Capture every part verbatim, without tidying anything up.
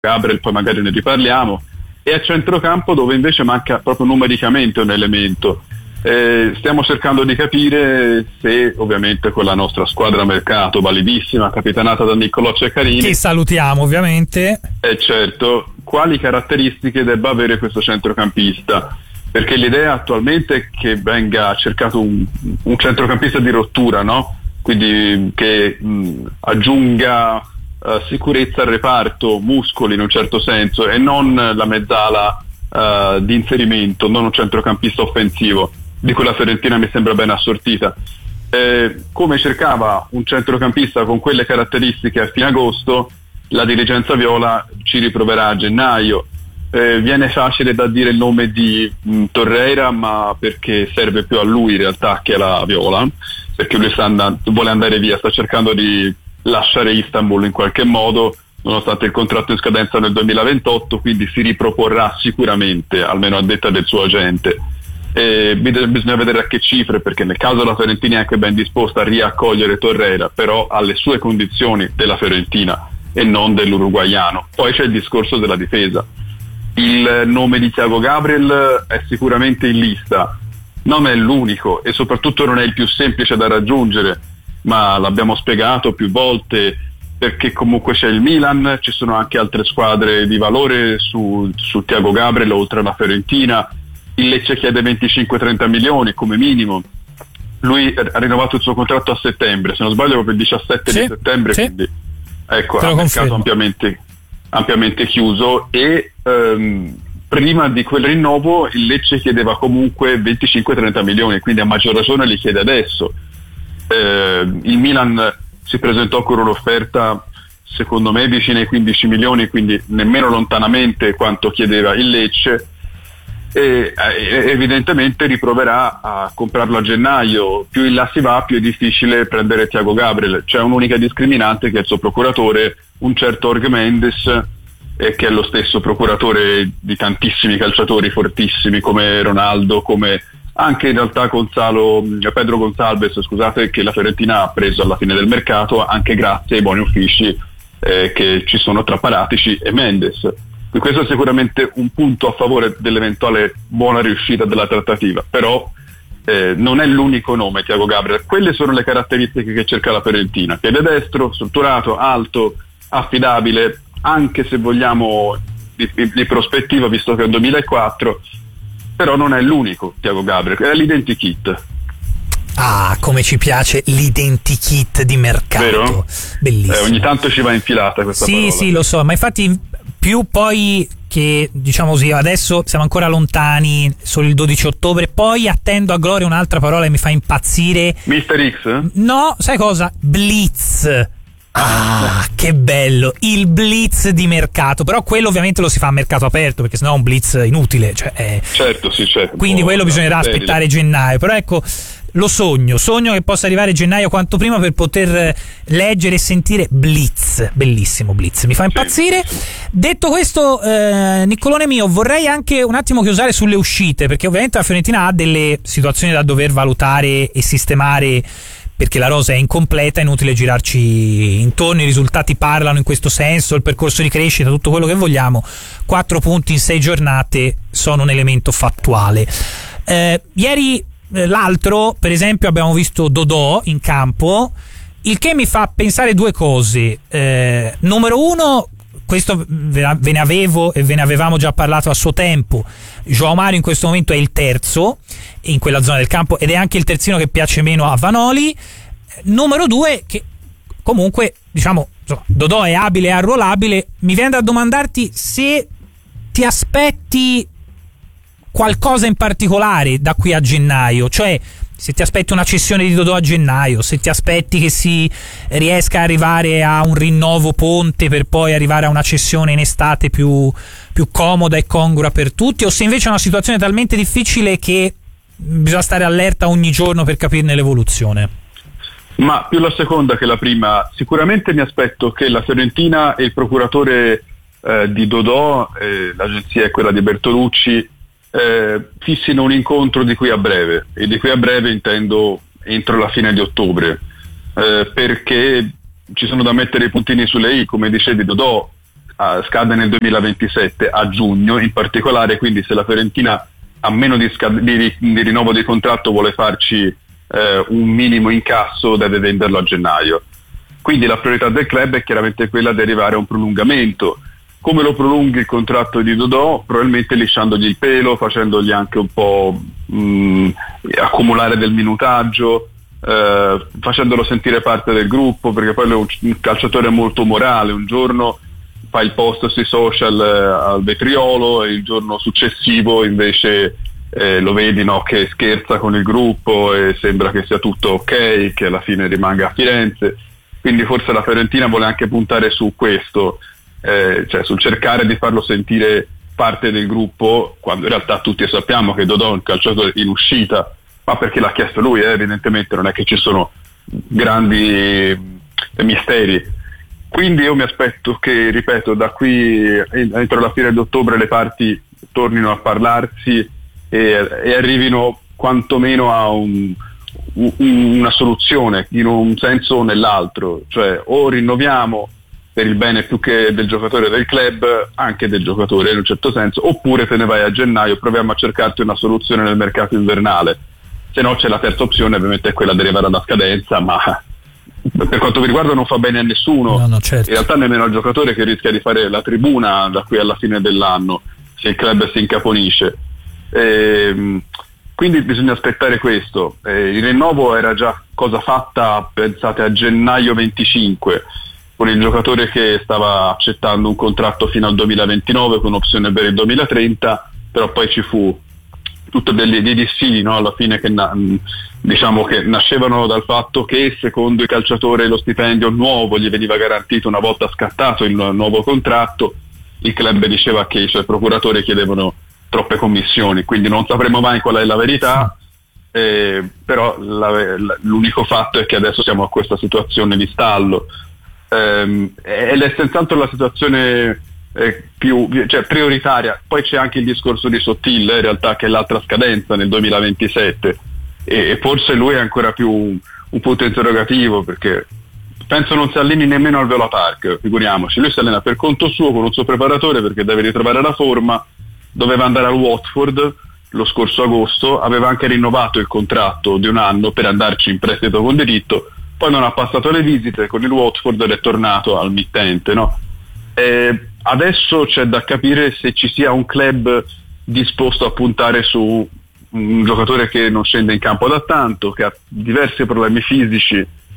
Gabriel, poi magari ne riparliamo, e a centrocampo dove invece manca proprio numericamente un elemento. Eh, stiamo cercando di capire se ovviamente con la nostra squadra mercato validissima, capitanata da Niccolò Ceccarini, che salutiamo ovviamente, eh, certo, quali caratteristiche debba avere questo centrocampista, perché l'idea attualmente è che venga cercato un, un centrocampista di rottura, no? Quindi che mh, aggiunga Uh, sicurezza al reparto, muscoli in un certo senso, e non la mezzala uh, di inserimento, non un centrocampista offensivo, di cui la Fiorentina mi sembra ben assortita. Eh, come cercava un centrocampista con quelle caratteristiche a fine agosto, la dirigenza viola ci riproverà a gennaio. Eh, viene facile da dire il nome di mh, Torreira, ma perché serve più a lui in realtà che alla viola, perché lui sta andando, vuole andare via, sta cercando di lasciare Istanbul in qualche modo, nonostante il contratto in scadenza nel duemilaventotto, quindi si riproporrà sicuramente, almeno a detta del suo agente. E bisogna vedere a che cifre, perché nel caso la Fiorentina è anche ben disposta a riaccogliere Torreira, però alle sue condizioni della Fiorentina e non dell'uruguaiano. Poi c'è il discorso della difesa. Il nome di Thiago Gabriel è sicuramente in lista, non è l'unico e soprattutto non è il più semplice da raggiungere, ma l'abbiamo spiegato più volte, perché comunque c'è il Milan, ci sono anche altre squadre di valore su, su Thiago Gabriel oltre alla Fiorentina. Il Lecce chiede venticinque trenta milioni come minimo, lui ha rinnovato il suo contratto a settembre, se non sbaglio proprio il diciassette sì, di settembre, sì. quindi ecco, Te lo ha un mercato confermo. ampiamente, ampiamente chiuso, e ehm, prima di quel rinnovo il Lecce chiedeva comunque venticinque trenta milioni, quindi a maggior ragione li chiede adesso. Eh, il Milan si presentò con un'offerta secondo me vicina ai quindici milioni, quindi nemmeno lontanamente quanto chiedeva il Lecce, e eh, evidentemente riproverà a comprarlo a gennaio. Più in là si va, più è difficile prendere Thiago Gabriel. C'è un'unica discriminante, che è il suo procuratore, un certo Jorge Mendes, eh, che è lo stesso procuratore di tantissimi calciatori fortissimi come Ronaldo, come anche in realtà Gonzalo, Pedro Gonçalves, scusate, che la Fiorentina ha preso alla fine del mercato anche grazie ai buoni uffici eh, che ci sono tra Paratici e Mendes. Quindi questo è sicuramente un punto a favore dell'eventuale buona riuscita della trattativa, però eh, non è l'unico nome Thiago Gabriel. Quelle sono le caratteristiche che cerca la Fiorentina: piede destro, strutturato, alto, affidabile, anche se vogliamo di, di prospettiva, visto che è il duemilaquattro, però non è l'unico Thiago Gabriel, è l'identikit. Ah, come ci piace l'identikit di mercato. Vero? Bellissimo. Eh, ogni tanto ci va infilata questa sì, parola. Sì, sì, lo so, ma infatti più poi che, diciamo così, adesso siamo ancora lontani, solo il dodici ottobre, poi attendo a gloria un'altra parola che mi fa impazzire. mister X? No, sai cosa? Blitz. Ah, che bello, il blitz di mercato, però quello ovviamente lo si fa a mercato aperto, perché sennò è un blitz inutile, cioè è... certo, sì, certo. Quindi quello bisognerà sterile. aspettare gennaio, però ecco, lo sogno, sogno che possa arrivare gennaio quanto prima per poter leggere e sentire Blitz, bellissimo Blitz, mi fa impazzire. Sì, sì. Detto questo, eh, Niccolone mio, vorrei anche un attimo chiusare sulle uscite, perché ovviamente la Fiorentina ha delle situazioni da dover valutare e sistemare, perché la rosa è incompleta, è inutile girarci intorno, i risultati parlano in questo senso, il percorso di crescita, tutto quello che vogliamo. Quattro punti in sei giornate sono un elemento fattuale. Eh, ieri eh, l'altro, per esempio, abbiamo visto Dodò in campo, il che mi fa pensare due cose. Eh, numero uno, questo ve ne avevo e ve ne avevamo già parlato a suo tempo, João Mario in questo momento è il terzo in quella zona del campo ed è anche il terzino che piace meno a Vanoli. Numero due, che comunque diciamo insomma, Dodò è abile e arruolabile. Mi viene da domandarti se ti aspetti qualcosa in particolare da qui a gennaio, cioè se ti aspetti una cessione di Dodò a gennaio, se ti aspetti che si riesca a arrivare a un rinnovo ponte per poi arrivare a una cessione in estate più, più comoda e congrua per tutti, o se invece è una situazione talmente difficile che bisogna stare allerta ogni giorno per capirne l'evoluzione. Ma più la seconda che la prima. Sicuramente mi aspetto che la Fiorentina e il procuratore eh, di Dodò, eh, l'agenzia è quella di Bertolucci, Eh, fissino un incontro di qui a breve, e di qui a breve intendo entro la fine di ottobre, eh, perché ci sono da mettere i puntini sulle i. Come dicevi, Dodò uh, scade nel duemilaventisette a giugno, in particolare quindi se la Fiorentina a meno di, scad- di, di rinnovo di contratto vuole farci eh, un minimo incasso, deve venderlo a gennaio. Quindi la priorità del club è chiaramente quella di arrivare a un prolungamento. Come lo prolunghi il contratto di Dodò? Probabilmente lisciandogli il pelo, facendogli anche un po' mh, accumulare del minutaggio, eh, facendolo sentire parte del gruppo, perché poi lui è un calciatore molto morale. Un giorno fa il post sui social eh, al vetriolo e il giorno successivo invece eh, lo vedi, no, che scherza con il gruppo e sembra che sia tutto ok, che alla fine rimanga a Firenze. Quindi forse la Fiorentina vuole anche puntare su questo, eh, cioè sul cercare di farlo sentire parte del gruppo, quando in realtà tutti sappiamo che Dodò è un calciatore in uscita, ma perché l'ha chiesto lui, eh, evidentemente non è che ci sono grandi eh, misteri. Quindi io mi aspetto che, ripeto, da qui entro la fine di ottobre le parti tornino a parlarsi e, e arrivino quantomeno a un, un, una soluzione in un senso o nell'altro, cioè o rinnoviamo per il bene più che del giocatore del club, anche del giocatore in un certo senso, oppure te ne vai a gennaio, proviamo a cercarti una soluzione nel mercato invernale. Se no c'è la terza opzione, ovviamente è quella di arrivare alla scadenza, ma per quanto mi riguarda non fa bene a nessuno, no, no, certo. In realtà nemmeno al giocatore, che rischia di fare la tribuna da qui alla fine dell'anno se il club si incaponisce. E, quindi bisogna aspettare questo. E il rinnovo era già cosa fatta, pensate, a gennaio venticinque, con il giocatore che stava accettando un contratto fino al duemilaventinove con opzione per il duemilatrenta, però poi ci fu tutti degli, dei dissidi, no? Alla fine che na- diciamo che nascevano dal fatto che secondo il calciatore lo stipendio nuovo gli veniva garantito una volta scattato il nuovo contratto, il club diceva che i suoi procuratori chiedevano troppe commissioni, quindi non sapremo mai qual è la verità, eh, però la, la, l'unico fatto è che adesso siamo a questa situazione di stallo, ehm, ed è senz'altro la situazione Eh, più, cioè, prioritaria. Poi c'è anche il discorso di Sottile, in realtà, che è l'altra scadenza nel duemilaventisette, e, e forse lui è ancora più un, un punto interrogativo, perché penso non si alleni nemmeno al Vela Park, figuriamoci. Lui si allena per conto suo con un suo preparatore perché deve ritrovare la forma. Doveva andare al Watford lo scorso agosto, aveva anche rinnovato il contratto di un anno per andarci in prestito con diritto, poi non ha passato le visite con il Watford ed è tornato al mittente, no? Eh, adesso c'è da capire se ci sia un club disposto a puntare su un giocatore che non scende in campo da tanto, che ha diversi problemi fisici,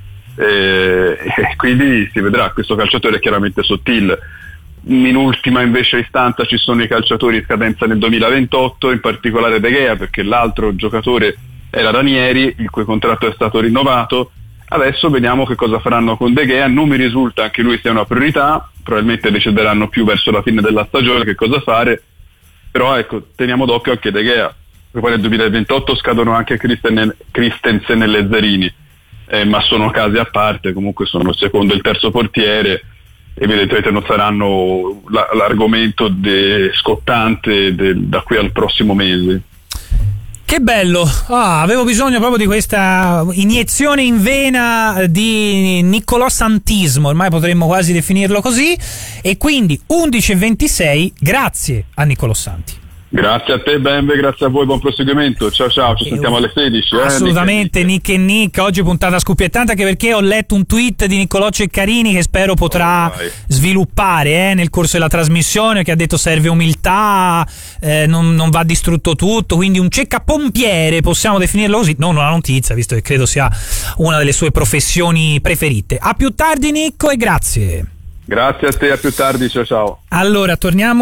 eh, e quindi si vedrà. Questo calciatore è chiaramente Sottile. In ultima invece istanza ci sono i calciatori in scadenza nel duemilaventotto, in particolare De Gea, perché l'altro giocatore era Ranieri, il cui contratto è stato rinnovato. Adesso vediamo che cosa faranno con De Gea. Non mi risulta anche lui sia una priorità, probabilmente decideranno più verso la fine della stagione che cosa fare, però ecco, teniamo d'occhio anche De Gea, perché poi nel duemilaventotto scadono anche Christen- Christensen e Lezzerini, eh, ma sono casi a parte. Comunque sono il secondo e il terzo portiere, evidentemente non saranno la- l'argomento de- scottante de- da qui al prossimo mese. Che bello, ah, avevo bisogno proprio di questa iniezione in vena di Niccolò Santismo, ormai potremmo quasi definirlo così, e quindi undici e ventisei, grazie a Niccolò Santi. Grazie a te Benve, grazie a voi, buon proseguimento, ciao ciao, ci sentiamo alle sedici. Assolutamente, eh, Nick e Nick, oggi puntata scoppiettante, anche perché ho letto un tweet di Niccolò Ceccarini che spero potrà oh, sviluppare eh, nel corso della trasmissione, che ha detto serve umiltà, eh, non, non va distrutto tutto, quindi un ceccapompiere, possiamo definirlo così, non una notizia, visto che credo sia una delle sue professioni preferite. A più tardi Nicco e grazie. Grazie a te, a più tardi, ciao ciao. Allora,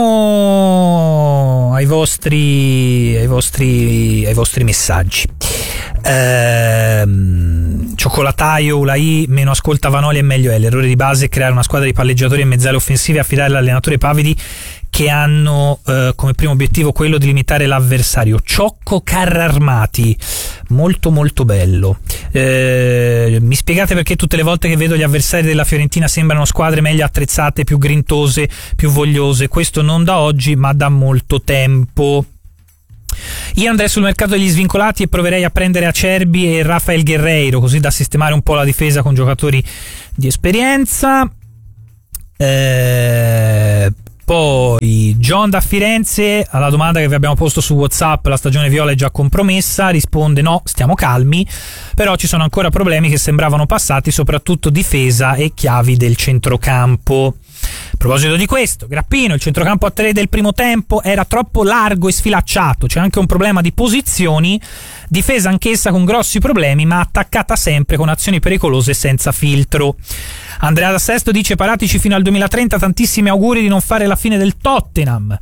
torniamo ai vostri ai vostri ai vostri messaggi. Ehm, Cioccolataio Ulai, meno ascolta Vanoli e meglio è. L'errore di base è creare una squadra di palleggiatori e mezzali offensivi e affidare all'allenatore Pavidi, che hanno eh, come primo obiettivo quello di limitare l'avversario. Ciocco Carrarmati, molto molto bello. Eh, mi spiegate perché tutte le volte che vedo gli avversari della Fiorentina sembrano squadre meglio attrezzate, più grintose, più vogliose? Questo non da oggi ma da molto tempo. Io andrei sul mercato degli svincolati e proverei a prendere Acerbi e Rafael Guerreiro, così da sistemare un po' la difesa con giocatori di esperienza. Eh, poi John da Firenze, alla domanda che vi abbiamo posto su WhatsApp, la stagione viola è già compromessa, risponde no, stiamo calmi, però ci sono ancora problemi che sembravano passati, soprattutto difesa e chiavi del centrocampo. A proposito di questo, Grappino, il centrocampo a tre del primo tempo era troppo largo e sfilacciato, c'è anche un problema di posizioni, difesa anch'essa con grossi problemi, ma attaccata sempre con azioni pericolose senza filtro. Andrea da Sesto dice Paratici fino al duemilatrenta, tantissimi auguri di non fare la fine del Tottenham.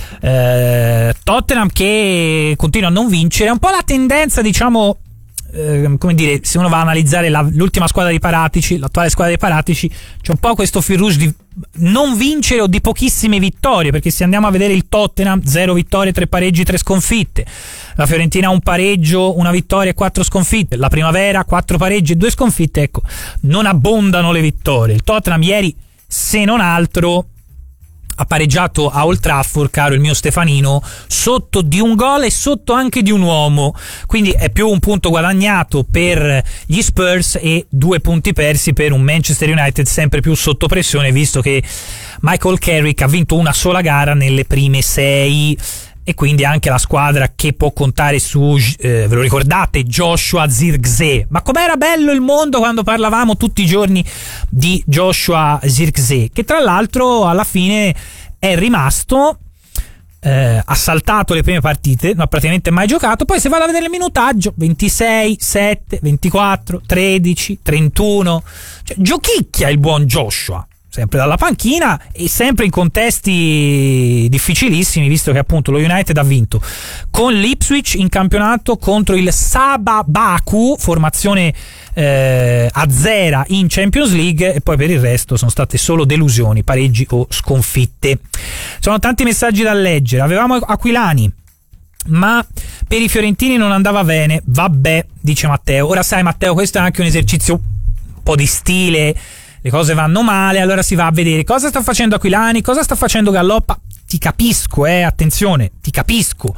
eh, Tottenham che continua a non vincere, è un po' la tendenza, diciamo, eh, come dire, se uno va a analizzare la, l'ultima squadra di Paratici, l'attuale squadra di Paratici, c'è un po' questo fil rouge di non vincere o di pochissime vittorie, perché se andiamo a vedere il Tottenham, zero vittorie, tre pareggi, tre sconfitte. La Fiorentina un pareggio, una vittoria e quattro sconfitte. La Primavera quattro pareggi e due sconfitte. Ecco, non abbondano le vittorie. Il Tottenham ieri, se non altro, ha pareggiato a Old Trafford, caro il mio Stefanino, sotto di un gol e sotto anche di un uomo, quindi è più un punto guadagnato per gli Spurs e due punti persi per un Manchester United sempre più sotto pressione, visto che Michael Carrick ha vinto una sola gara nelle prime sei, e quindi anche la squadra che può contare su, eh, ve lo ricordate, Joshua Zirkzee. Ma com'era bello il mondo quando parlavamo tutti i giorni di Joshua Zirkzee, che tra l'altro alla fine è rimasto, eh, ha saltato le prime partite, non ha praticamente mai giocato, poi se vado a vedere il minutaggio, ventisei, sette, ventiquattro, tredici, trentuno, cioè giochicchia il buon Joshua, sempre dalla panchina e sempre in contesti difficilissimi, visto che appunto lo United ha vinto con l'Ipswich in campionato contro il Sabah Baku, formazione eh, azzera in Champions League, e poi per il resto sono state solo delusioni, pareggi o sconfitte. Sono tanti messaggi da leggere. Avevamo Aquilani, ma per i fiorentini non andava bene. Vabbè, dice Matteo. Ora sai Matteo, questo è anche un esercizio un po' di stile. Le cose vanno male, allora si va a vedere cosa sta facendo Aquilani, cosa sta facendo Galloppa. Ti capisco, eh, attenzione, ti capisco.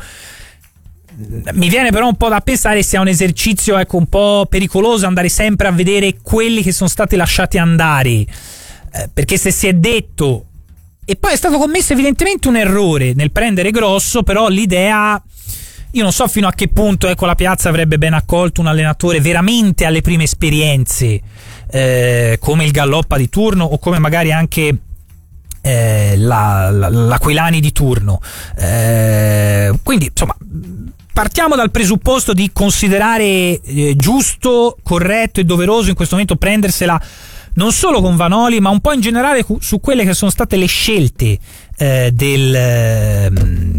Mi viene però un po' da pensare sia un esercizio, ecco, un po' pericoloso andare sempre a vedere quelli che sono stati lasciati andare, eh, perché se si è detto, e poi è stato commesso evidentemente un errore nel prendere Grosso, però l'idea, io non so fino a che punto, ecco, la Piazza avrebbe ben accolto un allenatore veramente alle prime esperienze, Eh, come il Galloppa di turno o come magari anche eh, la, la, l'Aquilani di turno. Eh, quindi insomma partiamo dal presupposto di considerare eh, giusto, corretto e doveroso in questo momento prendersela non solo con Vanoli ma un po' in generale su quelle che sono state le scelte eh, del, eh,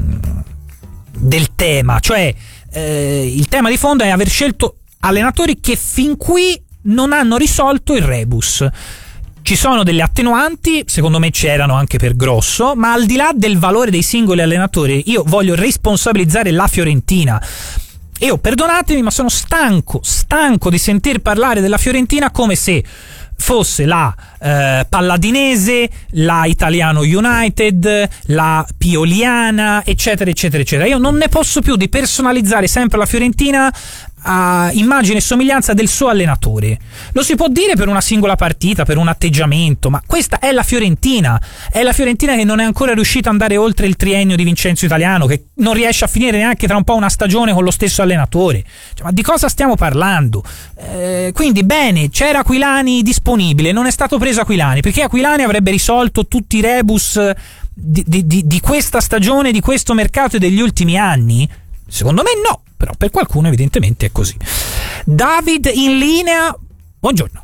del tema, cioè eh, il tema di fondo è aver scelto allenatori che fin qui non hanno risolto il rebus. Ci sono delle attenuanti, secondo me c'erano anche per Grosso, ma al di là del valore dei singoli allenatori io voglio responsabilizzare la Fiorentina. Io, perdonatemi, ma sono stanco, stanco di sentir parlare della Fiorentina come se fosse la eh, Palladinese, la Italiano United, la Pioliana, eccetera eccetera eccetera. Io non ne posso più di personalizzare sempre la Fiorentina a immagine e somiglianza del suo allenatore. Lo si può dire per una singola partita, per un atteggiamento, ma questa è la Fiorentina, è la Fiorentina che non è ancora riuscita ad andare oltre il triennio di Vincenzo Italiano, che non riesce a finire neanche tra un po' una stagione con lo stesso allenatore. Cioè, ma di cosa stiamo parlando? Eh, quindi bene, c'era Aquilani disponibile, non è stato preso Aquilani, perché Aquilani avrebbe risolto tutti i rebus di, di, di, di questa stagione, di questo mercato e degli ultimi anni? Secondo me no, però per qualcuno evidentemente è così. David in linea, buongiorno.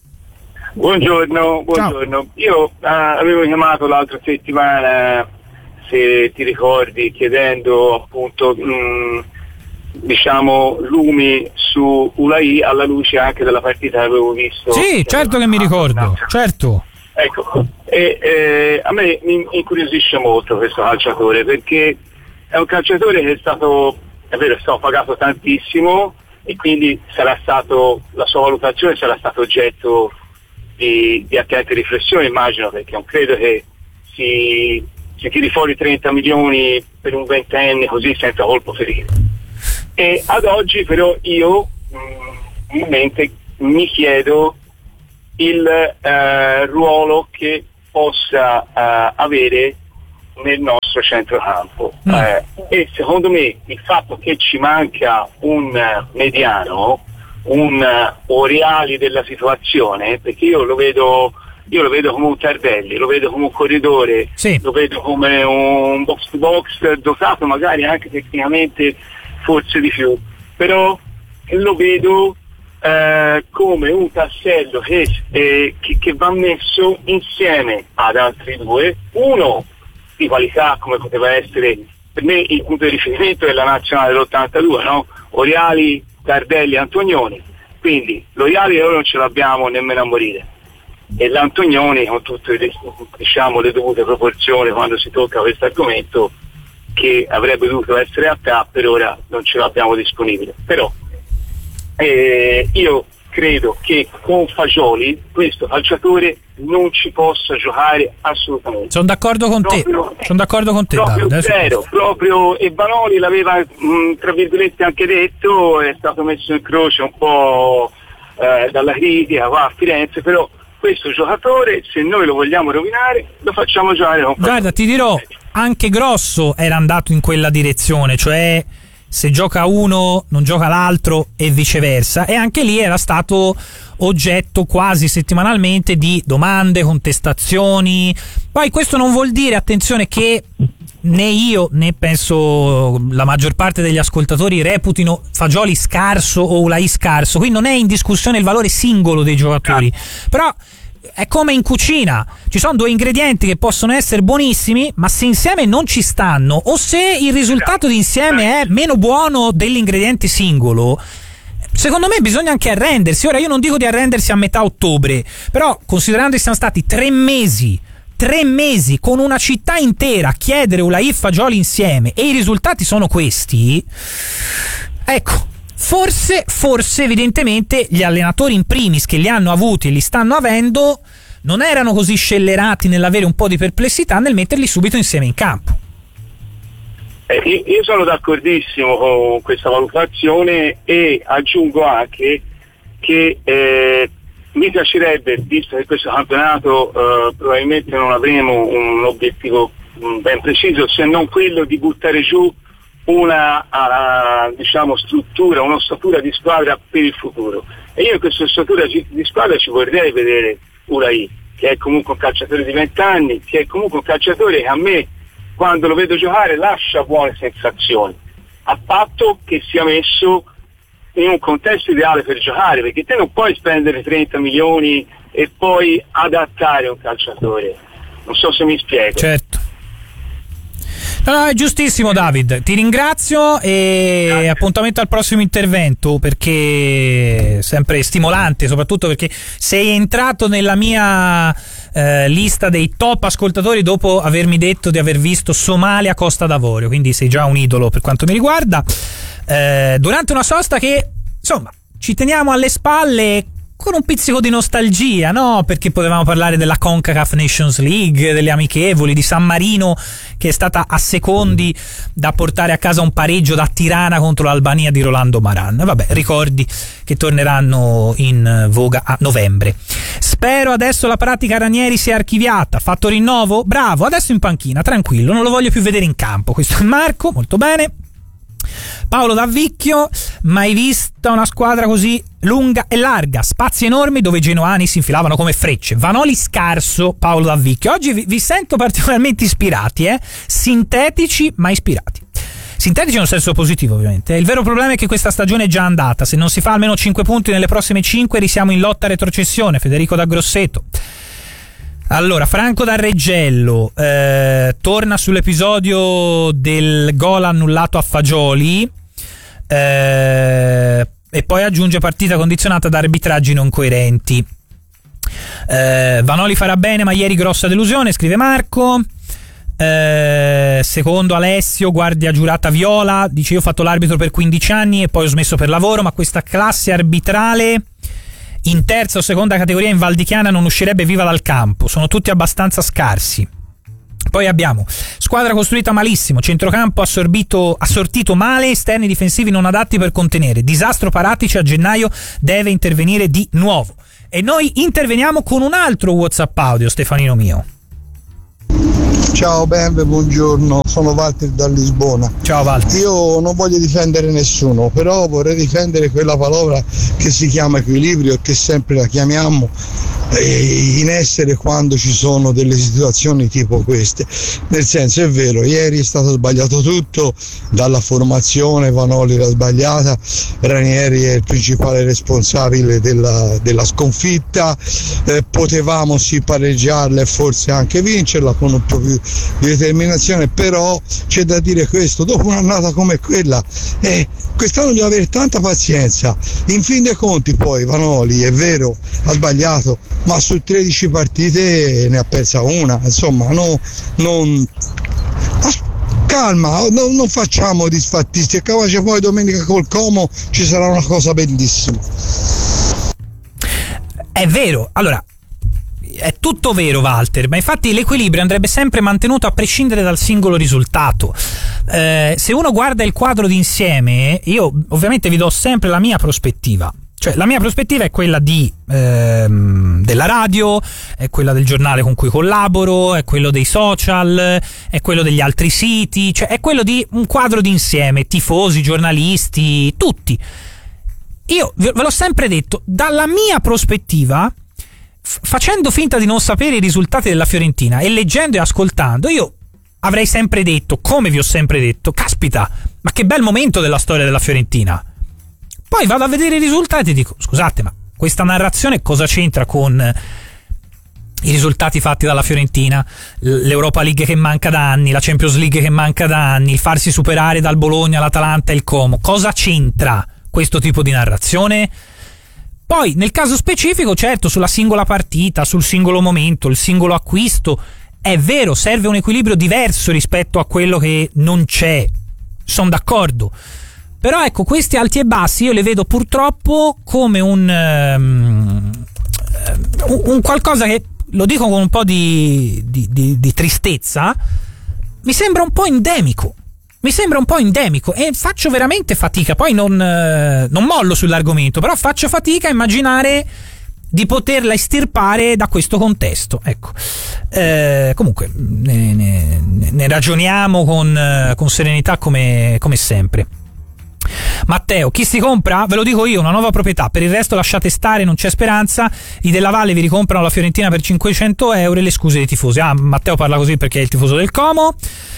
Buongiorno, buongiorno. Ciao. Io uh, avevo chiamato l'altra settimana, se ti ricordi, chiedendo appunto mh, diciamo lumi su Ulai alla luce anche della partita che avevo visto. Sì, certo che mi ricordo, certo. Ecco, e eh, a me mi incuriosisce molto questo calciatore, perché è un calciatore che è stato, è vero, è stato pagato tantissimo e quindi sarà stato, la sua valutazione sarà stato oggetto di, di attente riflessione, immagino, perché non credo che si, si tiri fuori trenta milioni per un ventenne così senza colpo ferito. E ad oggi però io mh, mi chiedo il eh, ruolo che possa uh, avere nel nostro centrocampo. Mm. Eh, e secondo me il fatto che ci manca un mediano, un uh, Oriali della situazione, perché io lo vedo io lo vedo come un Tardelli, lo vedo come un corridore, sì. Lo vedo come un box to box dotato magari anche tecnicamente forse di più, però lo vedo eh, come un tassello che, eh, che, che va messo insieme ad altri due, uno di qualità come poteva essere per me il punto di riferimento della nazionale dell'ottantadue, no? Oriali, Tardelli, Antonioni, quindi l'Oriali noi non ce l'abbiamo nemmeno a morire, e l'Antonioni con tutte le, diciamo, le dovute proporzioni quando si tocca questo argomento, che avrebbe dovuto essere a T A, per ora non ce l'abbiamo disponibile, però eh, io credo che con Fagioli questo calciatore non ci possa giocare assolutamente. Sono d'accordo con proprio, te sono d'accordo con te proprio Davide. Zero, proprio, e Vanoli l'aveva mh, tra virgolette anche detto, è stato messo in croce un po' eh, dalla critica qua a Firenze, però questo giocatore, se noi lo vogliamo rovinare, lo facciamo giocare con Fagioli. Guarda, ti dirò, anche Grosso era andato in quella direzione, cioè se gioca uno non gioca l'altro e viceversa, e anche lì era stato oggetto quasi settimanalmente di domande, contestazioni. Poi questo non vuol dire, attenzione, che né io né penso la maggior parte degli ascoltatori reputino Fagioli scarso o Ulai scarso, qui non è in discussione il valore singolo dei giocatori, però è come in cucina, ci sono due ingredienti che possono essere buonissimi, ma se insieme non ci stanno, o se il risultato di insieme è meno buono dell'ingrediente singolo, secondo me bisogna anche arrendersi. Ora io non dico di arrendersi a metà ottobre, però considerando che siamo stati tre mesi tre mesi con una città intera a chiedere Ulai Fagioli insieme e i risultati sono questi, ecco, Forse, forse evidentemente gli allenatori in primis che li hanno avuti e li stanno avendo non erano così scellerati nell'avere un po' di perplessità nel metterli subito insieme in campo. Eh, io, io sono d'accordissimo con questa valutazione, e aggiungo anche che eh, mi piacerebbe, visto che questo campionato eh, probabilmente non avremo un obiettivo mh, ben preciso, se non quello di buttare giù una uh, diciamo struttura, un'ossatura di squadra per il futuro, e io in questa ossatura di squadra ci vorrei vedere Ulai, che è comunque un calciatore di vent'anni, che è comunque un calciatore che a me, quando lo vedo giocare, lascia buone sensazioni, a patto che sia messo in un contesto ideale per giocare, perché te non puoi spendere trenta milioni e poi adattare un calciatore, non so se mi spiego. Certo. No, no, è giustissimo David, ti ringrazio e Grazie. Appuntamento al prossimo intervento, perché è sempre stimolante, soprattutto perché sei entrato nella mia eh, lista dei top ascoltatori dopo avermi detto di aver visto Somalia Costa d'Avorio, quindi sei già un idolo per quanto mi riguarda, eh, durante una sosta che insomma ci teniamo alle spalle con un pizzico di nostalgia, no? Perché potevamo parlare della CONCACAF Nations League, delle amichevoli, di San Marino che è stata a secondi da portare a casa un pareggio da Tirana contro l'Albania di Rolando Maran. Vabbè, ricordi che torneranno in voga a novembre. Spero adesso la pratica Ranieri sia archiviata. Fatto rinnovo? Bravo, adesso in panchina, tranquillo, non lo voglio più vedere in campo. Questo è Marco, molto bene. Paolo Davvicchio, mai vista una squadra così lunga e larga, spazi enormi dove i genoani si infilavano come frecce. Vanoli scarso, Paolo Davvicchio. Oggi vi, vi sento particolarmente ispirati, eh? Sintetici ma ispirati. Sintetici in un senso positivo, ovviamente. Il vero problema è che questa stagione è già andata. Se non si fa almeno cinque punti nelle prossime cinque, risiamo in lotta a retrocessione. Federico da Grosseto. Allora, Franco da Reggello eh, torna sull'episodio del gol annullato a Fagioli eh, e poi aggiunge partita condizionata da arbitraggi non coerenti. eh, Vanoli farà bene, ma ieri grossa delusione, scrive Marco. Eh, secondo Alessio, guardia giurata viola, dice: io ho fatto l'arbitro per quindici anni e poi ho smesso per lavoro, ma questa classe arbitrale in terza o seconda categoria in Val di Chiana non uscirebbe viva dal campo, sono tutti abbastanza scarsi. Poi abbiamo squadra costruita malissimo, centrocampo assorbito, assortito male, esterni difensivi non adatti per contenere, disastro Paratici, a gennaio deve intervenire di nuovo. E noi interveniamo con un altro WhatsApp audio, Stefanino mio. Ciao Benve, buongiorno, sono Walter da Lisbona. Ciao Walter. Io non voglio difendere nessuno, però vorrei difendere quella parola che si chiama equilibrio e che sempre la chiamiamo in essere quando ci sono delle situazioni tipo queste. Nel senso, è vero, ieri è stato sbagliato tutto, dalla formazione Vanoli l'ha sbagliata, Ranieri è il principale responsabile della, della sconfitta, eh, potevamo sì pareggiarla e forse anche vincerla con un po' più di determinazione, però c'è da dire questo, dopo un'annata come quella eh, quest'anno bisogna avere tanta pazienza. In fin dei conti poi Vanoli è vero ha sbagliato, ma su tredici partite ne ha persa una, insomma no, non calma, no, non facciamo disfattisti, è capace poi domenica col Como ci sarà una cosa bellissima. È vero, allora è tutto vero Walter, ma infatti l'equilibrio andrebbe sempre mantenuto a prescindere dal singolo risultato. Eh, se uno guarda il quadro d'insieme, io ovviamente vi do sempre la mia prospettiva. Cioè la mia prospettiva è quella di ehm, della radio, è quella del giornale con cui collaboro, è quello dei social, è quello degli altri siti, cioè è quello di un quadro d'insieme, tifosi, giornalisti, tutti. Io ve l'ho sempre detto, dalla mia prospettiva, f- facendo finta di non sapere i risultati della Fiorentina e leggendo e ascoltando, io avrei sempre detto, come vi ho sempre detto, caspita, ma che bel momento della storia della Fiorentina. Poi vado a vedere i risultati e dico, scusate, ma questa narrazione cosa c'entra con i risultati fatti dalla Fiorentina, l'Europa League che manca da anni, la Champions League che manca da anni, il farsi superare dal Bologna, l'Atalanta e il Como? Cosa c'entra questo tipo di narrazione? Poi, nel caso specifico, certo, sulla singola partita, sul singolo momento, il singolo acquisto, è vero, serve un equilibrio diverso rispetto a quello che non c'è. Sono d'accordo. Però ecco, questi alti e bassi io le vedo purtroppo come un, um, un, un qualcosa che, lo dico con un po' di, di, di, di tristezza, mi sembra un po' endemico. Mi sembra un po' endemico e faccio veramente fatica. Poi non, non mollo sull'argomento, però faccio fatica a immaginare di poterla estirpare da questo contesto. Ecco. Eh, comunque ne, ne, ne ragioniamo con, con serenità come, come sempre. Matteo, chi si compra? Ve lo dico io, una nuova proprietà, per il resto lasciate stare, non c'è speranza. I della Valle vi ricomprano la Fiorentina per cinquecento euro e le scuse dei tifosi. Ah, Matteo parla così perché è il tifoso del Como.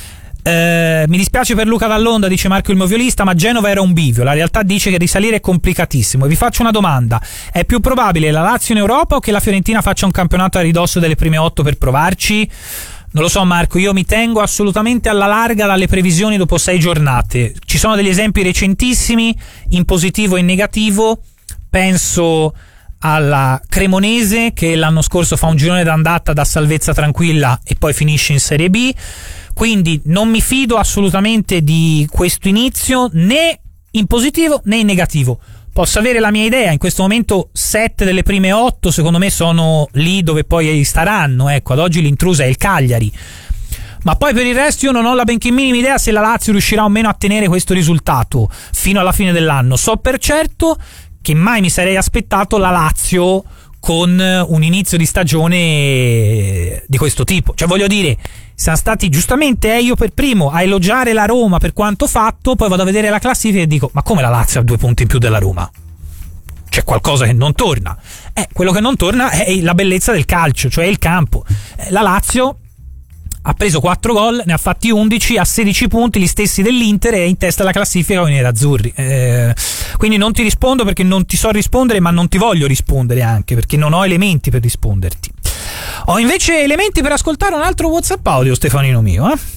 Eh, mi dispiace per Luca Dall'Onda, dice Marco il mio violista, ma Genova era un bivio, la realtà dice che risalire è complicatissimo. E vi faccio una domanda: è più probabile la Lazio in Europa o che la Fiorentina faccia un campionato a ridosso delle prime otto per provarci? Non lo so Marco, io mi tengo assolutamente alla larga dalle previsioni dopo sei giornate. Ci sono degli esempi recentissimi in positivo e in negativo. Penso alla Cremonese che l'anno scorso fa un girone d'andata da salvezza tranquilla e poi finisce in Serie B. Quindi non mi fido assolutamente di questo inizio, né in positivo né in negativo. Posso avere la mia idea, in questo momento sette delle prime otto secondo me sono lì dove poi staranno, ecco, ad oggi l'intrusa è il Cagliari. Ma poi per il resto io non ho la benché minima idea se la Lazio riuscirà o meno a tenere questo risultato fino alla fine dell'anno. So per certo che mai mi sarei aspettato la Lazio con un inizio di stagione di questo tipo. Cioè voglio dire, siamo stati giustamente eh, io per primo a elogiare la Roma per quanto fatto, poi vado a vedere la classifica e dico, ma come la Lazio ha due punti in più della Roma? C'è qualcosa che non torna. Eh, quello che non torna è la bellezza del calcio, cioè il campo. Eh, la Lazio ha preso quattro gol, ne ha fatti undici, ha sedici punti, gli stessi dell'Inter, e è in testa alla classifica con i nerazzurri. Eh, quindi non ti rispondo perché non ti so rispondere, ma non ti voglio rispondere anche perché non ho elementi per risponderti. Ho invece elementi per ascoltare un altro WhatsApp audio, Stefanino mio, eh?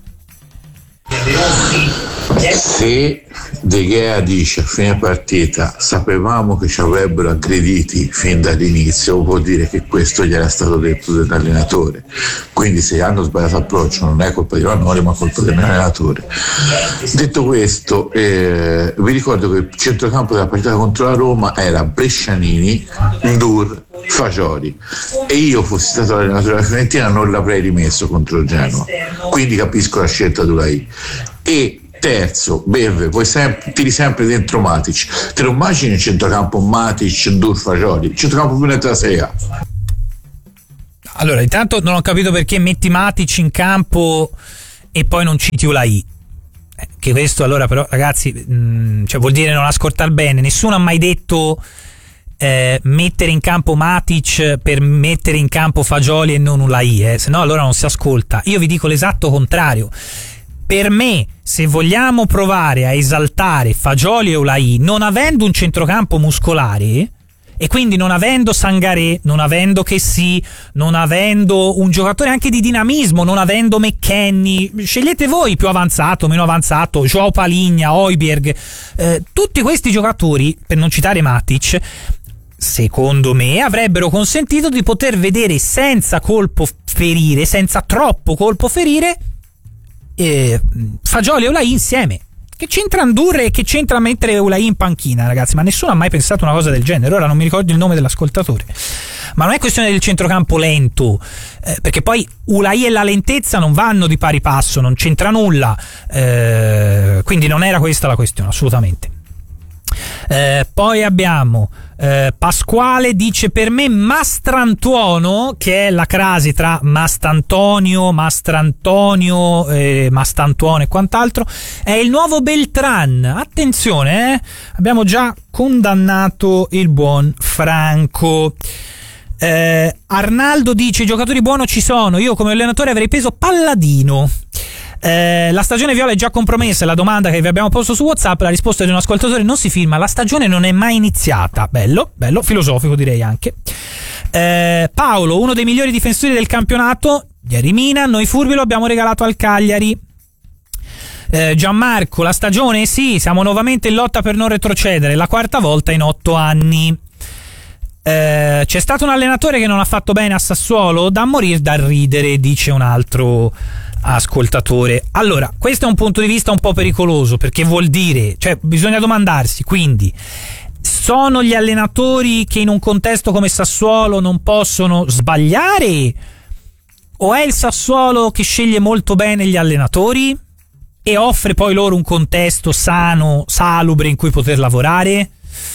Se De Gea dice a fine partita sapevamo che ci avrebbero aggrediti fin dall'inizio, vuol dire che questo gli era stato detto dall'allenatore, quindi se hanno sbagliato approccio non è colpa di Vanoli ma colpa dell'allenatore. Detto questo, eh, vi ricordo che il centrocampo della partita contro la Roma era Brescianini, Ndur, Fagioli, e io fossi stato l'allenatore della Fiorentina non l'avrei rimesso contro il Genoa, quindi capisco la scelta di lei. E terzo, Beve, poi sempre, tiri sempre dentro Matic. Te lo immagini il centrocampo Matic, Ndur, Fagioli? Il centrocampo più netto della Serie A? Allora, intanto non ho capito perché metti Matic in campo e poi non citi Ulai. Eh, che questo allora però, ragazzi, mh, cioè vuol dire non ascoltar bene. Nessuno ha mai detto eh, mettere in campo Matic per mettere in campo Fagioli e non Ulai, eh, se no allora non si ascolta. Io vi dico l'esatto contrario. Per me, se vogliamo provare a esaltare Fagioli e Ulai, non avendo un centrocampo muscolare e quindi non avendo Sangaré, non avendo Kessie, non avendo un giocatore anche di dinamismo, non avendo McKennie, scegliete voi più avanzato, meno avanzato, Joao Paligna, Højbjerg, eh, tutti questi giocatori, per non citare Matic, secondo me avrebbero consentito di poter vedere senza colpo ferire, senza troppo colpo ferire, eh, Fagioli e Ulai insieme. Che c'entra Ndurre e che c'entra mettere Ulai in panchina, ragazzi? Ma nessuno ha mai pensato una cosa del genere. Ora non mi ricordo il nome dell'ascoltatore, ma non è questione del centrocampo lento, eh, perché poi Ulai e la lentezza non vanno di pari passo, non c'entra nulla, eh, quindi non era questa la questione, assolutamente. Eh, poi abbiamo eh, Pasquale dice: per me Mastrantuono, che è la crasi tra Mastantonio, Mastrantonio, eh, Mastantuono e quant'altro, è il nuovo Beltran. Attenzione, eh? Abbiamo già condannato il buon Franco. eh, Arnaldo dice: i giocatori buoni ci sono, io come allenatore avrei preso Palladino. Eh, la stagione viola è già compromessa, è la domanda che vi abbiamo posto su WhatsApp. La risposta di un ascoltatore: non si firma, la stagione non è mai iniziata. Bello, bello, filosofico direi anche. eh, Paolo, uno dei migliori difensori del campionato, ieri Mina, noi furbi lo abbiamo regalato al Cagliari. eh, Gianmarco, la stagione sì, siamo nuovamente in lotta per non retrocedere, la quarta volta in otto anni. Eh, c'è stato un allenatore che non ha fatto bene a Sassuolo, da morire da ridere, dice un altro ascoltatore. Allora, questo è un punto di vista un po' pericoloso, perché vuol dire, cioè bisogna domandarsi, quindi sono gli allenatori che in un contesto come Sassuolo non possono sbagliare, o è il Sassuolo che sceglie molto bene gli allenatori e offre poi loro un contesto sano, salubre in cui poter lavorare?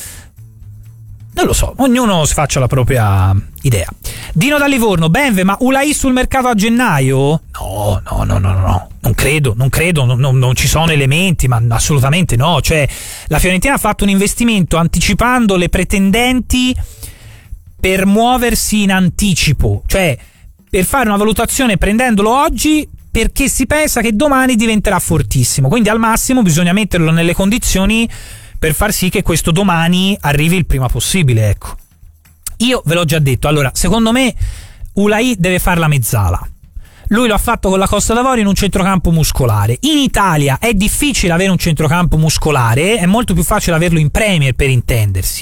Non lo so, ognuno si faccia la propria idea. Dino da Livorno: Benve, ma Ulai sul mercato a gennaio? No, no, no, no, no, non credo, non credo, non, non, non ci sono elementi, ma assolutamente no. Cioè, la Fiorentina ha fatto un investimento anticipando le pretendenti per muoversi in anticipo, cioè per fare una valutazione prendendolo oggi, perché si pensa che domani diventerà fortissimo, quindi al massimo bisogna metterlo nelle condizioni per far sì che questo domani arrivi il prima possibile, ecco. Io ve l'ho già detto, allora, secondo me Ulai deve fare la mezzala. Lui lo ha fatto con la Costa d'Avorio in un centrocampo muscolare. In Italia è difficile avere un centrocampo muscolare, è molto più facile averlo in Premier, per intendersi.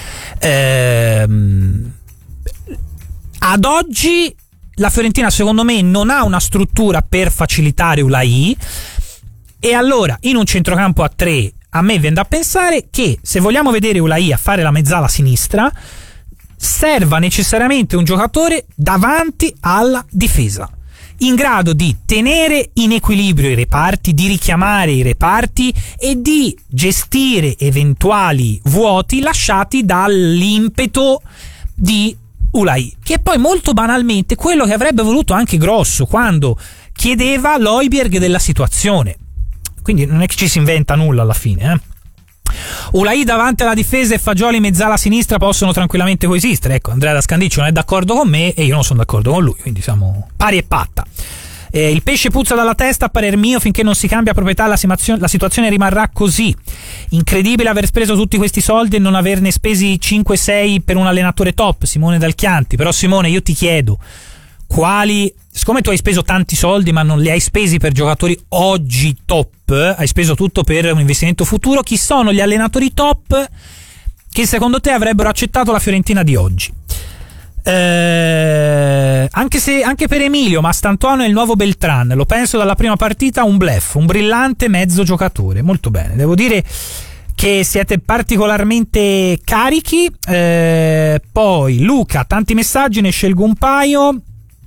Ehm, ad oggi la Fiorentina secondo me non ha una struttura per facilitare Ulai, e allora in un centrocampo a tre a me viene da pensare che se vogliamo vedere Ulai a fare la mezzala sinistra serva necessariamente un giocatore davanti alla difesa, in grado di tenere in equilibrio i reparti, di richiamare i reparti e di gestire eventuali vuoti lasciati dall'impeto di Ulai, che è poi molto banalmente quello che avrebbe voluto anche Grosso quando chiedeva l'Højbjerg della situazione. Quindi non è che ci si inventa nulla alla fine, eh? Ulai davanti alla difesa e Fagioli mezzala a sinistra possono tranquillamente coesistere. Ecco, Andrea da Scandiccio non è d'accordo con me e io non sono d'accordo con lui, quindi siamo pari e patta. Eh, il pesce puzza dalla testa a parer mio, finché non si cambia proprietà la, simazio- la situazione rimarrà così. Incredibile aver speso tutti questi soldi e non averne spesi cinque sei per un allenatore top, Simone Dal Chianti. Però Simone, io ti chiedo, quali, siccome tu hai speso tanti soldi ma non li hai spesi per giocatori oggi top, hai speso tutto per un investimento futuro, chi sono gli allenatori top che secondo te avrebbero accettato la Fiorentina di oggi? Eh, anche se anche per Emilio Mastantuono è il nuovo Beltran, lo penso dalla prima partita, un bluff, un brillante mezzo giocatore. Molto bene, devo dire che siete particolarmente carichi. Eh, poi Luca, tanti messaggi, ne scelgo un paio.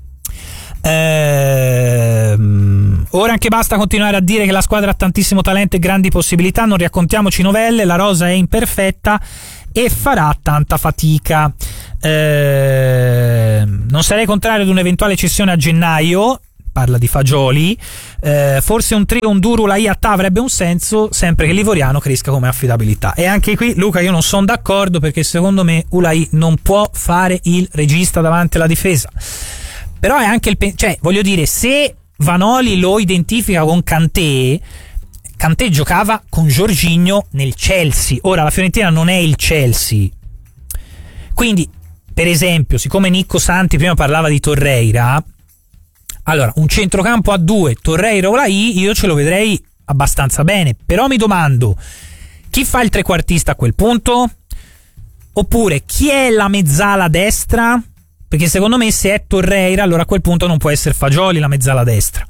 Ehm, ora anche basta continuare a dire che la squadra ha tantissimo talento e grandi possibilità, non raccontiamoci novelle, la rosa è imperfetta e farà tanta fatica. Eh, non sarei contrario ad un'eventuale cessione a gennaio, parla di Fagioli. Eh, forse un trio, un Duro, Ulai a T avrebbe un senso, sempre che Livoriano cresca come affidabilità. E anche qui, Luca, io non sono d'accordo, perché secondo me Ulai non può fare il regista davanti alla difesa. Però è anche il pe- cioè, voglio dire, se Vanoli lo identifica con Kanté, Kanté giocava con Jorginho nel Chelsea. Ora la Fiorentina non è il Chelsea, quindi per esempio, siccome Nicco Santi prima parlava di Torreira, allora un centrocampo a due, Torreira o Ulai, io ce lo vedrei abbastanza bene. Però mi domando, chi fa il trequartista a quel punto? Oppure chi è la mezzala destra? Perché secondo me se è Torreira, allora a quel punto non può essere Fagioli la mezzala destra.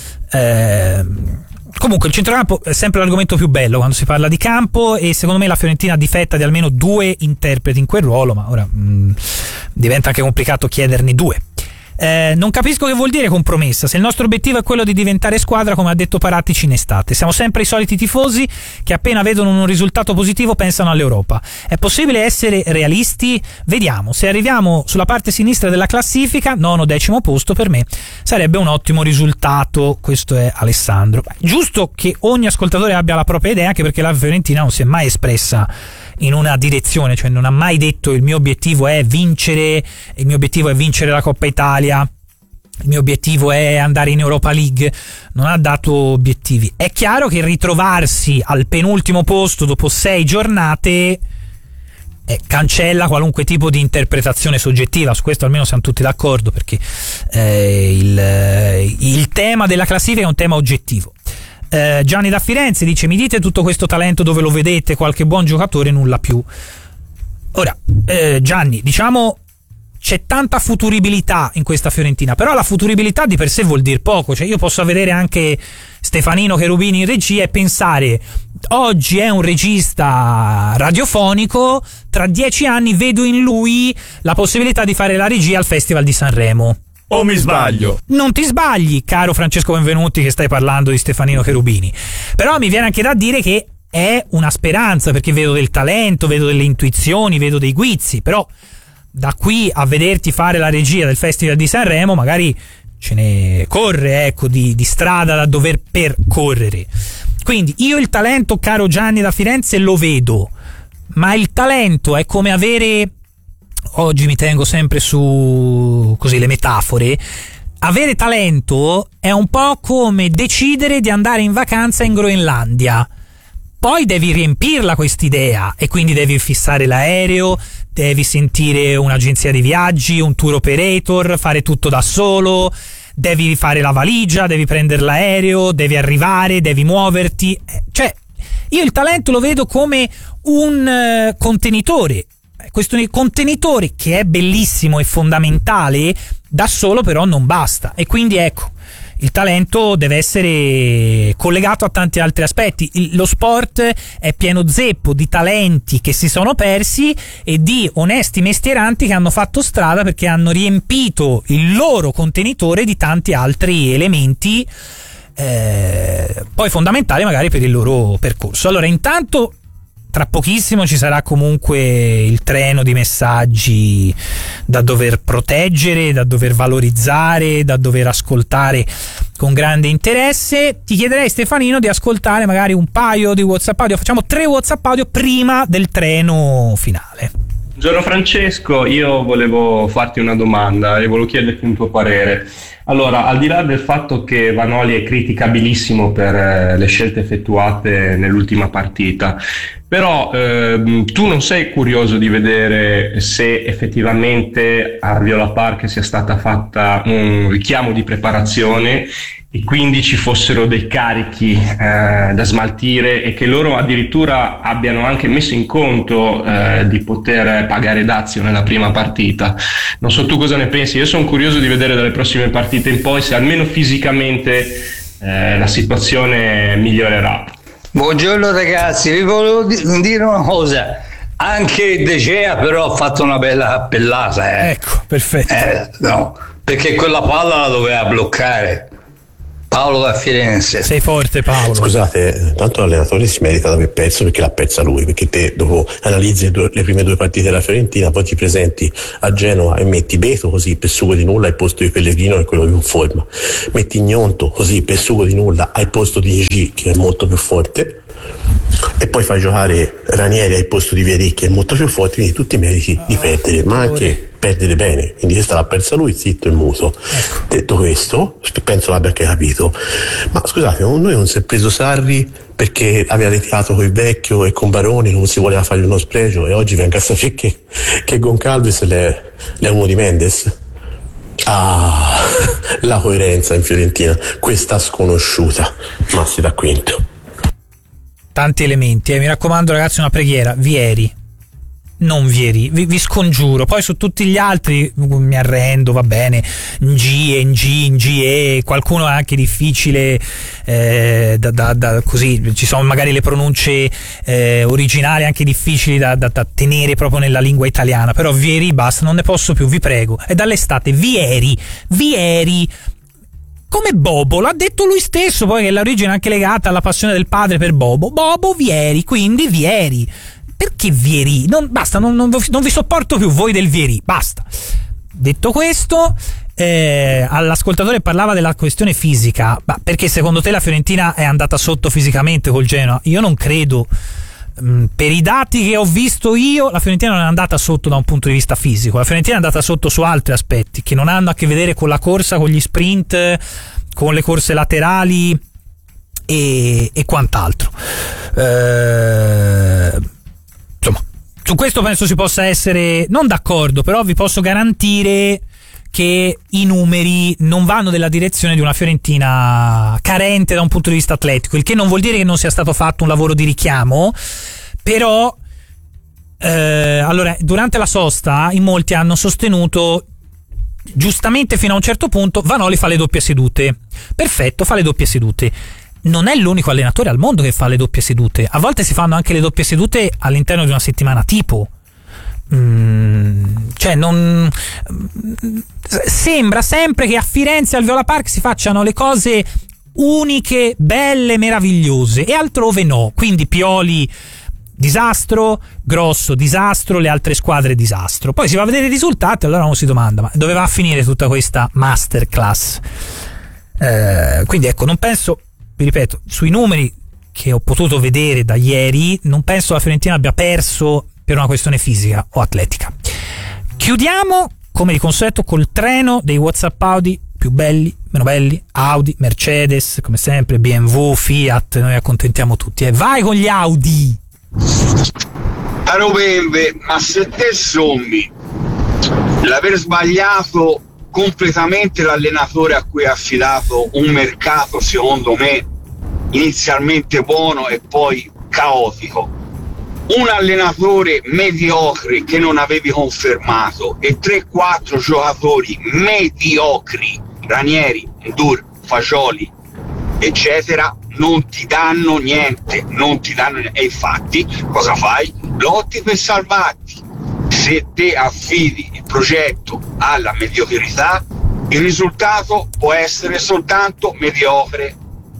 Eh, comunque il centrocampo è sempre l'argomento più bello quando si parla di campo, e secondo me la Fiorentina difetta di almeno due interpreti in quel ruolo, ma ora mh, diventa anche complicato chiederne due. Eh, non capisco che vuol dire compromessa, se il nostro obiettivo è quello di diventare squadra, come ha detto Paratici in estate. Siamo sempre i soliti tifosi che appena vedono un risultato positivo pensano all'Europa. È possibile essere realisti? Vediamo, se arriviamo sulla parte sinistra della classifica, nono decimo posto per me sarebbe un ottimo risultato. Questo è Alessandro. Giusto che ogni ascoltatore abbia la propria idea, anche perché la Fiorentina non si è mai espressa in una direzione, cioè non ha mai detto il mio obiettivo è vincere, il mio obiettivo è vincere la Coppa Italia, il mio obiettivo è andare in Europa League. Non ha dato obiettivi. È chiaro che ritrovarsi al penultimo posto dopo sei giornate eh, cancella qualunque tipo di interpretazione soggettiva, su questo almeno siamo tutti d'accordo, perché eh, il, il tema della classifica è un tema oggettivo. Uh, Gianni da Firenze dice: mi dite tutto questo talento dove lo vedete? Qualche buon giocatore, nulla più. Ora eh, Gianni, diciamo c'è tanta futuribilità in questa Fiorentina, però la futuribilità di per sé vuol dire poco. Cioè io posso vedere anche Stefanino Cherubini in regia e pensare: oggi è un regista radiofonico, tra dieci anni vedo in lui la possibilità di fare la regia al Festival di Sanremo. O mi sbaglio? Non ti sbagli, caro Francesco Benvenuti, che stai parlando di Stefanino Cherubini. Però mi viene anche da dire che è una speranza, perché vedo del talento, vedo delle intuizioni, vedo dei guizzi. Però da qui a vederti fare la regia del Festival di Sanremo, magari ce ne corre, ecco, di, di strada da dover percorrere. Quindi io il talento, caro Gianni da Firenze, lo vedo, ma il talento è come avere... Oggi mi tengo sempre su così le metafore. Avere talento è un po' come decidere di andare in vacanza in Groenlandia. Poi devi riempirla quest'idea, e quindi devi fissare l'aereo, devi sentire un'agenzia di viaggi, un tour operator, fare tutto da solo, devi fare la valigia, devi prendere l'aereo, devi arrivare, devi muoverti. Cioè, io il talento lo vedo come un uh, contenitore. Questo contenitore che è bellissimo e fondamentale, da solo però non basta, e quindi ecco, il talento deve essere collegato a tanti altri aspetti. Il, lo sport è pieno zeppo di talenti che si sono persi e di onesti mestieranti che hanno fatto strada perché hanno riempito il loro contenitore di tanti altri elementi eh, poi fondamentali magari per il loro percorso. Allora, intanto tra pochissimo ci sarà comunque il treno di messaggi da dover proteggere, da dover valorizzare, da dover ascoltare con grande interesse. Ti chiederei, Stefanino, di ascoltare magari un paio di WhatsApp audio. Facciamo tre WhatsApp audio prima del treno finale. Buongiorno Francesco, io volevo farti una domanda e volevo chiederti un tuo parere. Allora, al di là del fatto che Vanoli è criticabilissimo per eh, le scelte effettuate nell'ultima partita, però eh, tu non sei curioso di vedere se effettivamente a Viola Park sia stata fatta un richiamo di preparazione e quindi ci fossero dei carichi eh, da smaltire e che loro addirittura abbiano anche messo in conto eh, di poter pagare dazio nella prima partita. Non so tu cosa ne pensi, io sono curioso di vedere dalle prossime partite in poi se almeno fisicamente eh, la situazione migliorerà. Buongiorno ragazzi, vi volevo dire una cosa, anche De Gea però ha fatto una bella appellata. Eh. Ecco, perfetto. Eh, no, perché quella palla la doveva bloccare. Paolo da Firenze. Sei forte, Paolo. Scusate, tanto l'allenatore si merita di aver perso perché l'ha persa lui, perché te dopo analizzi le, due, le prime due partite della Fiorentina, poi ti presenti a Genova e metti Beto così per sugo di nulla al posto di Pellegrino e quello più in forma, metti Gnonto così per sugo di nulla al posto di G che è molto più forte, e poi fai giocare Ranieri al posto di Vieri che è molto più forte, quindi tutti i meriti di perdere, ma anche perdere bene, quindi questa l'ha persa lui zitto e muto. Ecco. Detto questo, penso l'abbia anche capito, ma scusate, noi non si è preso Sarri perché aveva litigato con il vecchio e con Baroni, non si voleva fargli uno spregio, e oggi venga a sapere che, che Goncalves è uno di Mendes. Ah, la coerenza in Fiorentina, questa sconosciuta, Massi da Quinto. Tanti elementi, eh. Mi raccomando ragazzi, una preghiera: Vieri, non Vieri, vi, vi scongiuro. Poi su tutti gli altri mi arrendo, va bene, Ng, Ng, Ng, qualcuno è anche difficile, eh, da, da, da, così ci sono magari le pronunce eh, originali anche difficili da, da, da tenere proprio nella lingua italiana, però Vieri basta, non ne posso più, vi prego. È dall'estate, Vieri, Vieri. Come Bobo, l'ha detto lui stesso, poi che l'origine è anche legata alla passione del padre per Bobo. Bobo Vieri, quindi Vieri. Perché Vieri? Non, basta, non, non, non vi sopporto più voi del Vieri, basta. Detto questo, eh, all'ascoltatore parlava della questione fisica, ma perché secondo te la Fiorentina è andata sotto fisicamente col Genoa? Io non credo. Per i dati che ho visto io, la Fiorentina non è andata sotto da un punto di vista fisico, la Fiorentina è andata sotto su altri aspetti che non hanno a che vedere con la corsa, con gli sprint, con le corse laterali e, e quant'altro. Eh, insomma, su questo penso si possa essere non d'accordo, però vi posso garantire che i numeri non vanno nella direzione di una Fiorentina carente da un punto di vista atletico, il che non vuol dire che non sia stato fatto un lavoro di richiamo, però eh, allora durante la sosta in molti hanno sostenuto, giustamente fino a un certo punto, Vanoli fa le doppie sedute, perfetto, fa le doppie sedute. Non è l'unico allenatore al mondo che fa le doppie sedute, a volte si fanno anche le doppie sedute all'interno di una settimana tipo. Mm, cioè non sembra sempre che a Firenze al Viola Park si facciano le cose uniche, belle, meravigliose, e altrove no. Quindi Pioli disastro, Grosso disastro, le altre squadre disastro. Poi si va a vedere i risultati, allora uno si domanda: ma dove va a finire tutta questa masterclass? Eh, quindi ecco, non penso, vi ripeto, sui numeri che ho potuto vedere da ieri, non penso la Fiorentina abbia perso per una questione fisica o atletica. Chiudiamo come di consueto col treno dei WhatsApp Audi più belli, meno belli, Audi, Mercedes, come sempre, B M W, Fiat, noi accontentiamo tutti. E eh. Vai con gli Audi! Caro Bembe, ma se te sommi l'aver sbagliato completamente l'allenatore a cui ha affidato un mercato, secondo me, inizialmente buono e poi caotico, un allenatore mediocre che non avevi confermato e tre quattro giocatori mediocri, Ranieri, Endur, Fagioli, eccetera, non ti danno niente, non ti danno niente. E infatti cosa fai? Lotti per salvarti. Se te affidi il progetto alla mediocrità, il risultato può essere soltanto mediocre.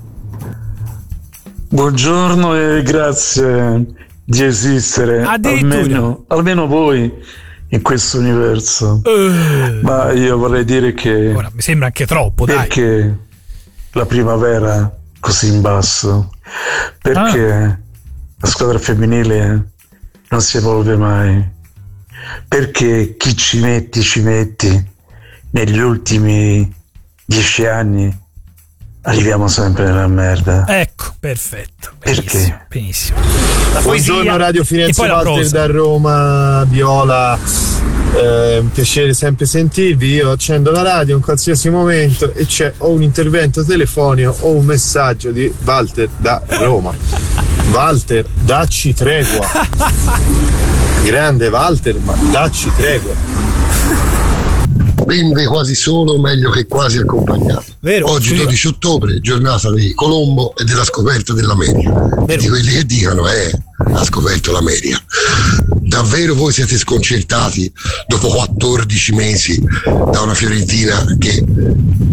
Buongiorno e grazie di esistere, almeno, almeno voi in questo universo. Uh, Ma io vorrei dire che ora, mi sembra anche troppo, perché dai. La primavera così in basso? Perché ah. la squadra femminile non si evolve mai? Perché chi ci metti ci metti negli ultimi dieci anni arriviamo sempre nella merda. Ecco, perfetto. Benissimo, perché? Benissimo. La Buongiorno Radio Firenze, Walter da Roma, Viola, eh, un piacere sempre sentirvi. Io accendo la radio in qualsiasi momento e c'è o un intervento telefonico o un messaggio di Walter da Roma. Walter, dacci tregua. Grande Walter, ma dacci tregua. Bembe quasi solo, meglio che quasi accompagnato. Vero, oggi dodici ottobre, giornata di Colombo e della scoperta dell'America. E di quelli che dicono eh, ha scoperto l'America. Davvero voi siete sconcertati dopo quattordici mesi da una Fiorentina che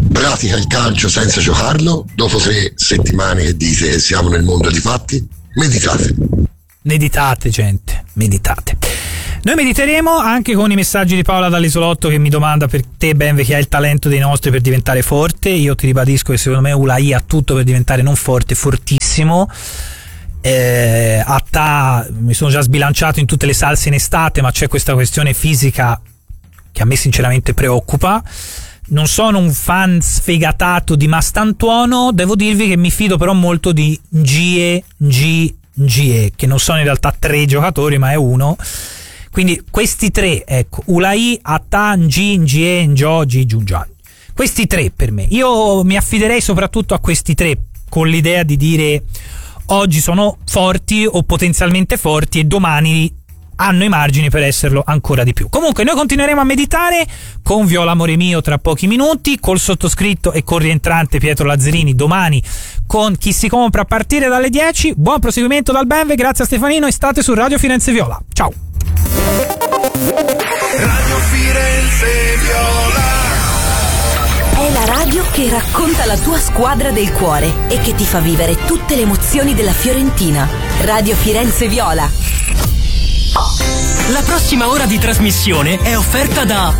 pratica il calcio senza giocarlo, dopo tre settimane che dite siamo nel mondo dei fatti, meditate. Meditate, gente, meditate. Noi mediteremo anche con i messaggi di Paola dall'Isolotto, che mi domanda: per te, Benve, chi ha il talento dei nostri per diventare forte? Io ti ribadisco che secondo me Ulai ha tutto per diventare non forte, fortissimo. Eh, a ta mi sono già sbilanciato in tutte le salse in estate, ma c'è questa questione fisica che a me sinceramente preoccupa. Non sono un fan sfegatato di Mastantuono, devo dirvi che mi fido però molto di Ngie, Ngie, Ngie, che non sono in realtà tre giocatori ma è uno. Quindi questi tre, ecco, Ulai, Atta, Ngi, Ngie, Njo, Gi, Giungian. Questi tre per me. Io mi affiderei soprattutto a questi tre, con l'idea di dire oggi sono forti o potenzialmente forti e domani hanno i margini per esserlo ancora di più. Comunque noi continueremo a meditare con Viola Amore Mio tra pochi minuti, col sottoscritto e col rientrante Pietro Lazzarini domani con Chi si compra a partire dalle dieci. Buon proseguimento dal Benve, grazie a Stefanino e state su Radio Firenze Viola. Ciao. Radio Firenze Viola è la radio che racconta la tua squadra del cuore e che ti fa vivere tutte le emozioni della Fiorentina. Radio Firenze Viola. La prossima ora di trasmissione è offerta da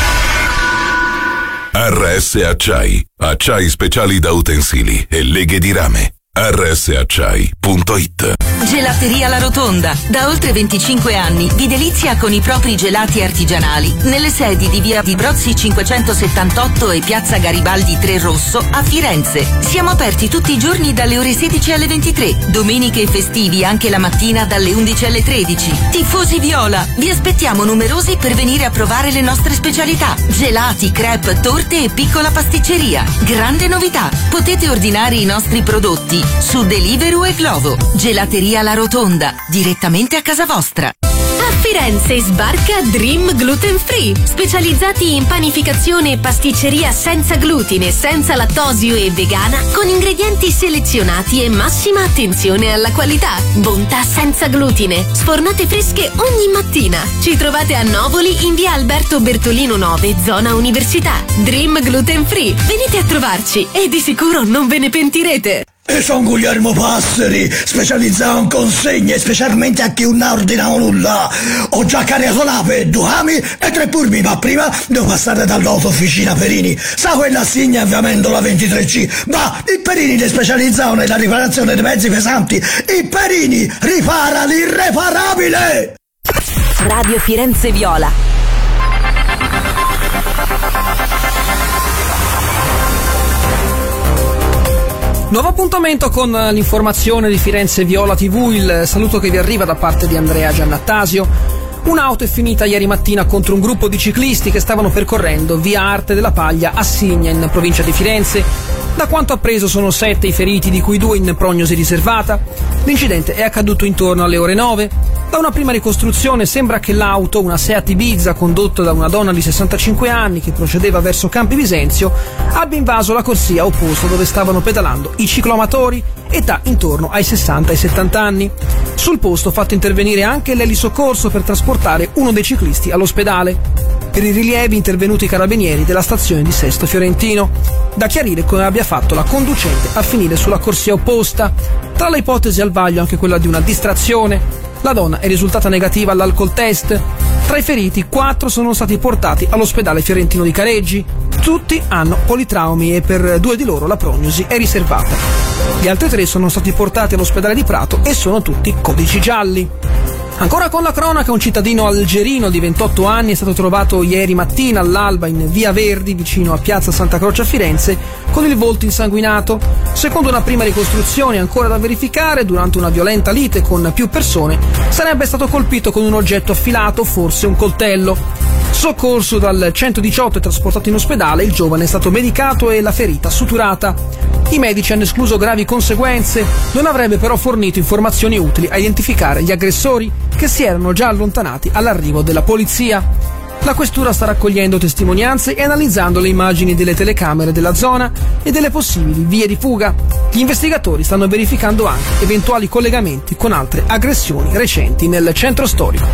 R S Acciai, acciai speciali da utensili e leghe di rame. R S acciai punto it. Gelateria La Rotonda. Da oltre venticinque anni vi delizia con i propri gelati artigianali nelle sedi di via di Brozzi cinquecentosettantotto e piazza Garibaldi tre Rosso a Firenze. Siamo aperti tutti i giorni dalle ore sedici alle ventitré, domeniche e festivi anche la mattina dalle undici alle tredici. Tifosi Viola, vi aspettiamo numerosi per venire a provare le nostre specialità: gelati, crepe, torte e piccola pasticceria. Grande novità, potete ordinare i nostri prodotti su Deliveroo e Glovo. Gelateria La Rotonda, direttamente a casa vostra. A Firenze sbarca Dream Gluten Free, specializzati in panificazione e pasticceria senza glutine, senza lattosio e vegana, con ingredienti selezionati e massima attenzione alla qualità. Bontà senza glutine, sfornate fresche ogni mattina. Ci trovate a Novoli in via Alberto Bertolino nove, zona Università. Dream Gluten Free, venite a trovarci e di sicuro non ve ne pentirete. E sono Guglielmo Passeri, specializzato in consegne, specialmente a chi non ordina nulla. Ho già caricato l'ape, due ami e tre purmi, ma prima devo passare dall'autofficina Perini. Sa quella assegna avviamento la ventitré C? Ma i Perini li specializzano nella riparazione dei mezzi pesanti. I Perini ripara l'irreparabile! Radio Firenze Viola. Nuovo appuntamento con l'informazione di Firenze Viola tivù, il saluto che vi arriva da parte di Andrea Giannattasio. Un'auto è finita ieri mattina contro un gruppo di ciclisti che stavano percorrendo via Arte della Paglia a Signa, in provincia di Firenze. Da quanto appreso sono sette i feriti, di cui due in prognosi riservata. L'incidente è accaduto intorno alle ore nove. Da una prima ricostruzione sembra che l'auto, una Seat Ibiza condotta da una donna di sessantacinque anni che procedeva verso Campi Bisenzio, abbia invaso la corsia opposta dove stavano pedalando i cicloamatori, età intorno ai sessanta e settanta anni. Sul posto fatto intervenire anche l'elisoccorso per trasportare uno dei ciclisti all'ospedale. Per i rilievi intervenuti i carabinieri della stazione di Sesto Fiorentino. Da chiarire come abbia fatto la conducente a finire sulla corsia opposta. Tra le ipotesi al vaglio anche quella di una distrazione. La donna è risultata negativa all'alcol test. Tra i feriti, quattro sono stati portati all'ospedale fiorentino di Careggi. Tutti hanno politraumi e per due di loro la prognosi è riservata. Gli altri tre sono stati portati all'ospedale di Prato e sono tutti codici gialli. Ancora con la cronaca, un cittadino algerino di ventotto anni è stato trovato ieri mattina all'alba in via Verdi, vicino a piazza Santa Croce a Firenze, con il volto insanguinato. Secondo una prima ricostruzione ancora da verificare, durante una violenta lite con più persone, sarebbe stato colpito con un oggetto affilato, forse un coltello. Soccorso dal centodiciotto e trasportato in ospedale, il giovane è stato medicato e la ferita suturata. I medici hanno escluso gravi conseguenze, non avrebbe però fornito informazioni utili a identificare gli aggressori, che si erano già allontanati all'arrivo della polizia. La questura sta raccogliendo testimonianze e analizzando le immagini delle telecamere della zona e delle possibili vie di fuga. Gli investigatori stanno verificando anche eventuali collegamenti con altre aggressioni recenti nel centro storico.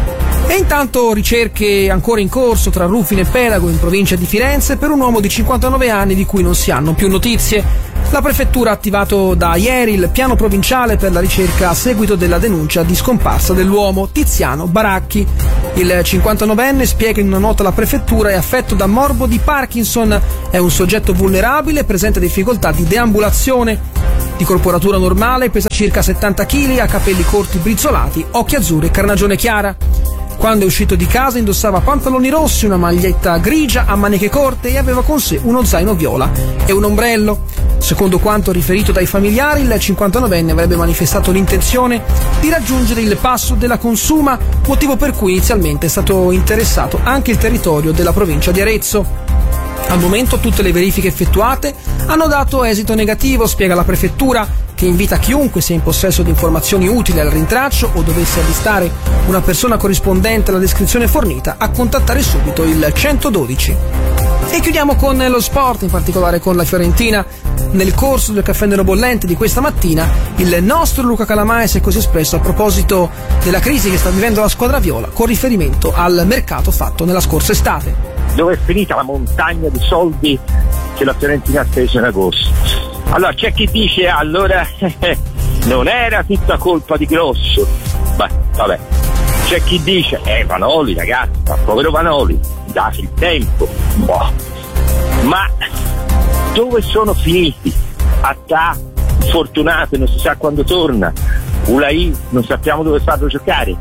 E intanto ricerche ancora in corso tra Rufino e Pelago in provincia di Firenze per un uomo di cinquantanove anni di cui non si hanno più notizie. La prefettura ha attivato da ieri il piano provinciale per la ricerca a seguito della denuncia di scomparsa dell'uomo Tiziano Baracchi. Il cinquantanovenne, spiega in una nota alla prefettura, è affetto da morbo di Parkinson, è un soggetto vulnerabile, presenta difficoltà di deambulazione. Di corporatura normale, pesa circa settanta chili, ha capelli corti brizzolati, occhi azzurri e carnagione chiara. Quando è uscito di casa indossava pantaloni rossi, una maglietta grigia a maniche corte e aveva con sé uno zaino viola e un ombrello. Secondo quanto riferito dai familiari, il cinquantanovenne avrebbe manifestato l'intenzione di raggiungere il passo della Consuma, motivo per cui inizialmente è stato interessato anche il territorio della provincia di Arezzo. Al momento tutte le verifiche effettuate hanno dato esito negativo, spiega la prefettura, che invita chiunque sia in possesso di informazioni utili al rintraccio o dovesse avvistare una persona corrispondente alla descrizione fornita a contattare subito il centododici. E chiudiamo con lo sport, in particolare con la Fiorentina. Nel corso del caffè nero bollente di questa mattina il nostro Luca Calamai si è così espresso a proposito della crisi che sta vivendo la squadra viola con riferimento al mercato fatto nella scorsa estate. Dove è finita la montagna di soldi che la Fiorentina ha speso in agosto? Allora c'è chi dice allora non era tutta colpa di Grosso. Beh, vabbè. C'è chi dice eh Vanoli ragazzi, ma povero Vanoli, dati il tempo. Boh. Ma dove sono finiti? Attà, Fortunato non si sa quando torna, Ulai non sappiamo dove farlo giocare.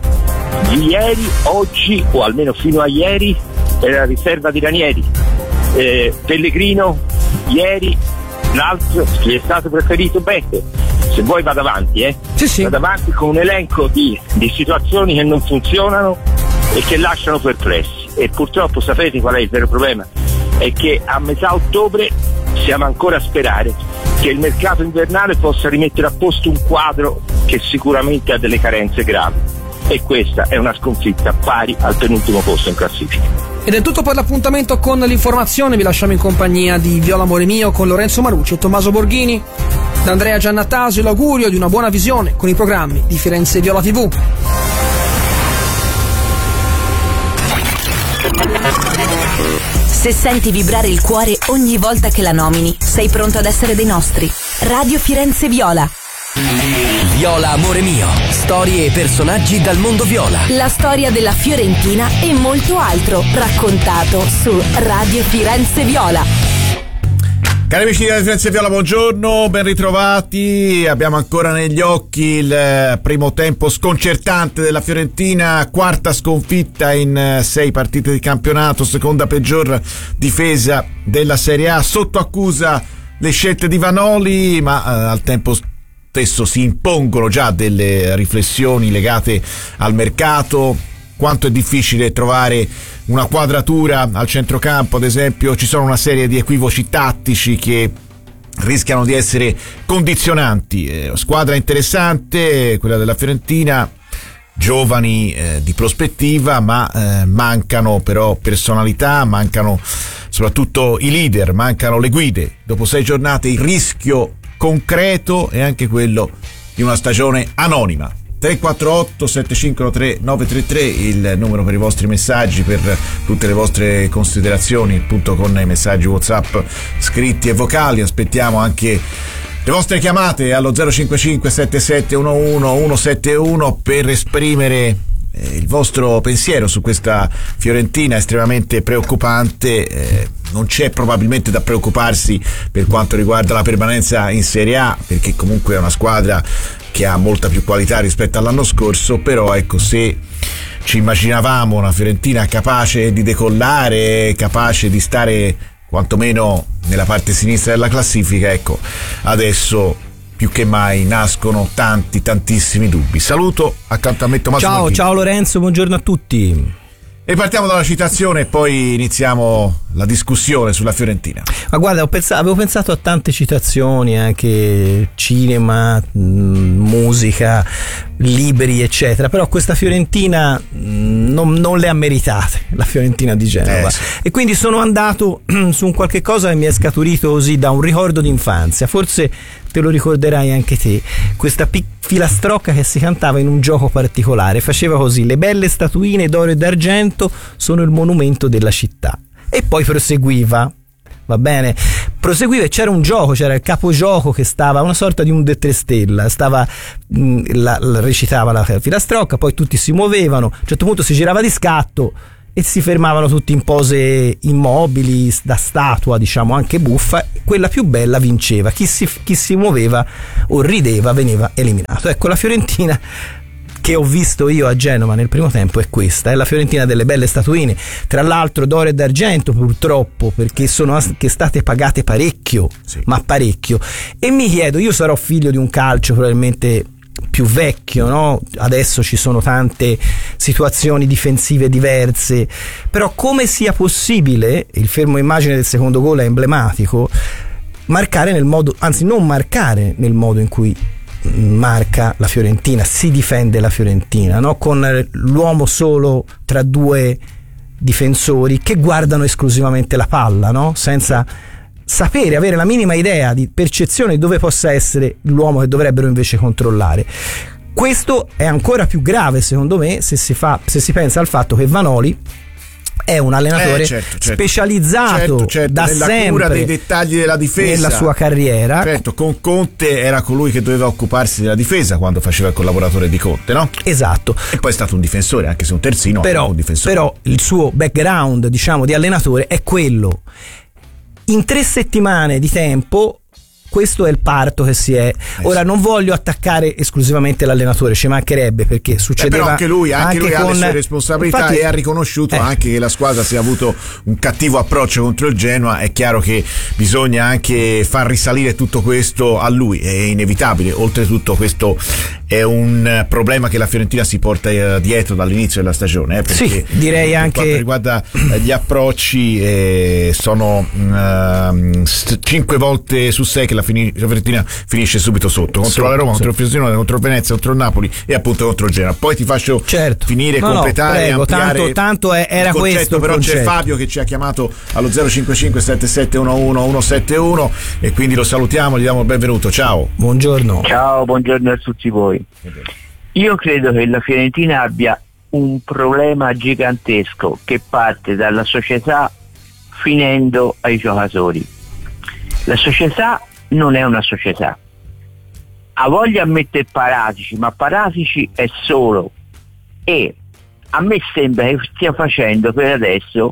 Ieri, oggi o almeno fino a ieri era la riserva di Ranieri. eh, Pellegrino ieri, l'altro gli è stato preferito Beppe. Se vuoi vado avanti, eh? Sì, sì. Vado avanti con un elenco di, di situazioni che non funzionano e che lasciano perplessi. E purtroppo sapete qual è il vero problema? È che a metà ottobre siamo ancora a sperare che il mercato invernale possa rimettere a posto un quadro che sicuramente ha delle carenze gravi. E questa è una sconfitta pari al penultimo posto in classifica. Ed è tutto per l'appuntamento con l'informazione, vi lasciamo in compagnia di Viola Amore Mio con Lorenzo Marucci e Tommaso Borghini. Da Andrea Giannattasio l'augurio di una buona visione con i programmi di Firenze Viola tivù. Se senti vibrare il cuore ogni volta che la nomini, sei pronto ad essere dei nostri. Radio Firenze Viola. Viola Amore Mio, storie e personaggi dal mondo viola. La storia della Fiorentina e molto altro, raccontato su Radio Firenze Viola. Cari amici di Firenze Viola, buongiorno, ben ritrovati. Abbiamo ancora negli occhi il primo tempo sconcertante della Fiorentina, quarta sconfitta in sei partite di campionato, seconda peggior difesa della Serie A, sotto accusa le scelte di Vanoli, ma eh, al tempo stesso si impongono già delle riflessioni legate al mercato. Quanto è difficile trovare una quadratura al centrocampo, ad esempio. Ci sono una serie di equivoci tattici che rischiano di essere condizionanti. Eh, squadra interessante quella della Fiorentina, giovani eh, di prospettiva, ma eh, mancano però personalità, mancano soprattutto i leader, mancano le guide. Dopo sei giornate il rischio concreto è anche quello di una stagione anonima. tre quattro otto sette cinque tre nove tre tre il numero per i vostri messaggi, per tutte le vostre considerazioni, appunto con i messaggi WhatsApp scritti e vocali. Aspettiamo anche le vostre chiamate allo zero cinque cinque sette sette uno uno uno sette uno per esprimere eh, il vostro pensiero su questa Fiorentina estremamente preoccupante. Eh, non c'è probabilmente da preoccuparsi per quanto riguarda la permanenza in Serie A, perché comunque è una squadra che ha molta più qualità rispetto all'anno scorso. Però ecco, se ci immaginavamo una Fiorentina capace di decollare, capace di stare quantomeno nella parte sinistra della classifica, ecco, adesso più che mai nascono tanti tantissimi dubbi. Saluto accanto a me Tommaso Ciao, Martini. Ciao Lorenzo, buongiorno a tutti. E partiamo dalla citazione e poi iniziamo la discussione sulla Fiorentina. Ma guarda, ho pensato, avevo pensato a tante citazioni, anche cinema, mh, musica, liberi eccetera, però questa Fiorentina mh, non, non le ha meritate, la Fiorentina di Genova, eh, sì. E quindi sono andato su un qualche cosa che mi è scaturito così da un ricordo d'infanzia, forse te lo ricorderai anche te, questa pic- filastrocca che si cantava in un gioco particolare, faceva così: le belle statuine d'oro e d'argento sono il monumento della città, e poi proseguiva. Va bene, proseguiva e c'era un gioco, c'era il capogioco che stava, una sorta di un de tre stella, stava mh, la, la, recitava la filastrocca, poi tutti si muovevano, a un certo punto si girava di scatto e si fermavano tutti in pose immobili, da statua, diciamo anche buffa, quella più bella vinceva, chi si, chi si muoveva o rideva veniva eliminato. Ecco, la Fiorentina che ho visto io a Genova nel primo tempo è questa, è la Fiorentina delle belle statuine, tra l'altro d'oro e d'argento purtroppo, perché sono anche state pagate parecchio, sì. Ma parecchio, e mi chiedo, io sarò figlio di un calcio probabilmente più vecchio, no? Adesso ci sono tante situazioni difensive diverse, però come sia possibile, il fermo immagine del secondo gol è emblematico, marcare nel modo, anzi non marcare nel modo in cui marca la Fiorentina, si difende la Fiorentina, no? Con l'uomo solo tra due difensori che guardano esclusivamente la palla, no? Senza sapere, avere la minima idea di percezione di dove possa essere l'uomo che dovrebbero invece controllare. Questo è ancora più grave secondo me se si fa, se si pensa al fatto che Vanoli è un allenatore eh, certo, certo. specializzato certo, certo. da nella sempre cura dei dettagli della difesa nella sua carriera. Certo, con Conte era colui che doveva occuparsi della difesa quando faceva il collaboratore di Conte, no? Esatto. E poi è stato un difensore, anche se un terzino, però, un difensore. Però il suo background, diciamo, di allenatore è quello. In tre settimane di tempo questo è il parto che si è. Ora non voglio attaccare esclusivamente l'allenatore, ci mancherebbe, perché succedeva eh però anche lui, anche anche lui con... ha le sue responsabilità. Infatti, e ha riconosciuto eh. anche che la squadra si è avuto un cattivo approccio contro il Genoa. È chiaro che bisogna anche far risalire tutto questo a lui, è inevitabile. Oltretutto questo è un problema che la Fiorentina si porta dietro dall'inizio della stagione, eh, perché sì, direi per anche quanto riguarda gli approcci eh, sono uh, cinque volte su sei che la Fiorentina finisce subito sotto, contro sì, la Roma, sì. contro il Frosinone, contro il Venezia, contro il Napoli e appunto contro il Genoa. Poi ti faccio certo. finire, no, completare, no, prego, ampliare tanto, tanto è, era il concetto, questo però concetto. C'è Fabio che ci ha chiamato allo zero cinque cinque sette sette uno uno uno sette uno e quindi lo salutiamo, gli diamo il benvenuto. Ciao. Buongiorno. Ciao, buongiorno a tutti voi. Io credo che la Fiorentina abbia un problema gigantesco che parte dalla società finendo ai giocatori. La società non è una società, ha voglia di mettere Paratici, ma Paratici è solo, e a me sembra che stia facendo per adesso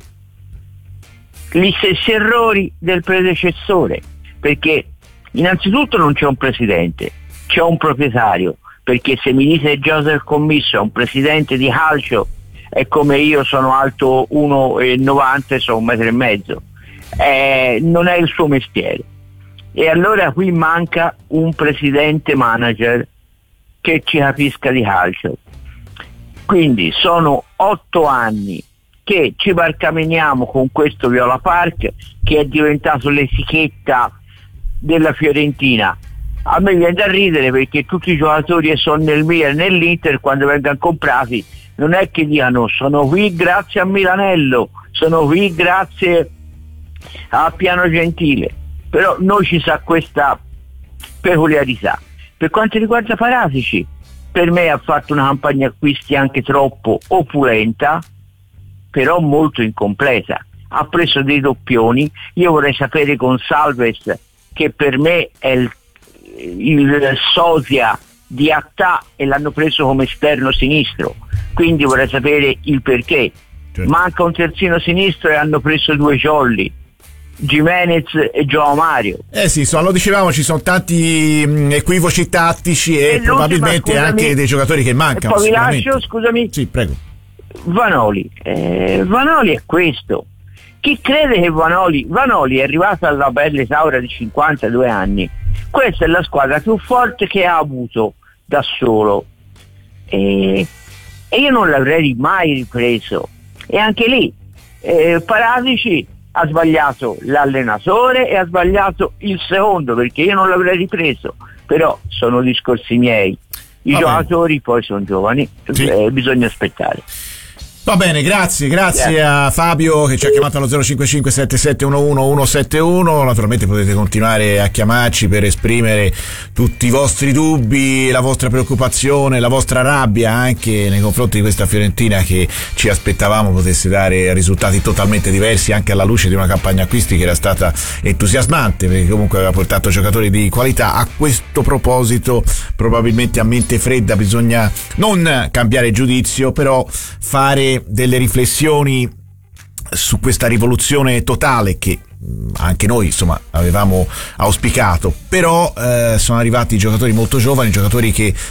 gli stessi errori del predecessore, perché innanzitutto non c'è un presidente, c'è un proprietario, perché se mi dite Joseph Commisso è un presidente di calcio è come io sono alto uno e novanta e sono un metro e mezzo, eh, non è il suo mestiere. E allora qui manca un presidente manager che ci capisca di calcio. Quindi sono otto anni che ci barcameniamo con questo Viola Park che è diventato l'etichetta della Fiorentina. A me viene da ridere perché tutti i giocatori che sono nel Milan e nell'Inter quando vengono comprati non è che dicano sono qui grazie a Milanello, sono qui grazie a Piano Gentile, però noi ci sa questa peculiarità. Per quanto riguarda Paratici, per me ha fatto una campagna acquisti anche troppo opulenta, però molto incompleta. Ha preso dei doppioni. Io vorrei sapere con Salves, che per me è il, il sosia di Attà e l'hanno preso come esterno sinistro, quindi vorrei sapere il perché. Certo. Manca un terzino sinistro e hanno preso due Jolly, Gimenez e Joao Mario. Eh sì, so, lo dicevamo, ci sono tanti mh, equivoci tattici e, e probabilmente scusami, anche dei giocatori che mancano. Poi vi lascio, scusami. Sì, prego. Vanoli, eh, Vanoli è questo. Chi crede che Vanoli, Vanoli è arrivato alla bella età ora di cinquantadue anni, questa è la squadra più forte che ha avuto da solo, e, e io non l'avrei mai ripreso. E anche lì eh, Paratici ha sbagliato l'allenatore e ha sbagliato il secondo, perché io non l'avrei ripreso, però sono discorsi miei. I Va giocatori bene. poi sono giovani, Sì. eh, bisogna aspettare. Va bene, grazie, grazie Grazie. a Fabio che ci ha chiamato allo zero cinque cinque sette sette uno uno uno sette uno. Naturalmente potete continuare a chiamarci per esprimere tutti i vostri dubbi, la vostra preoccupazione, la vostra rabbia anche nei confronti di questa Fiorentina che ci aspettavamo potesse dare risultati totalmente diversi anche alla luce di una campagna acquisti che era stata entusiasmante, perché comunque aveva portato giocatori di qualità. A questo proposito, probabilmente a mente fredda bisogna non cambiare giudizio, però fare delle riflessioni su questa rivoluzione totale che anche noi insomma avevamo auspicato, però eh, sono arrivati giocatori molto giovani, giocatori che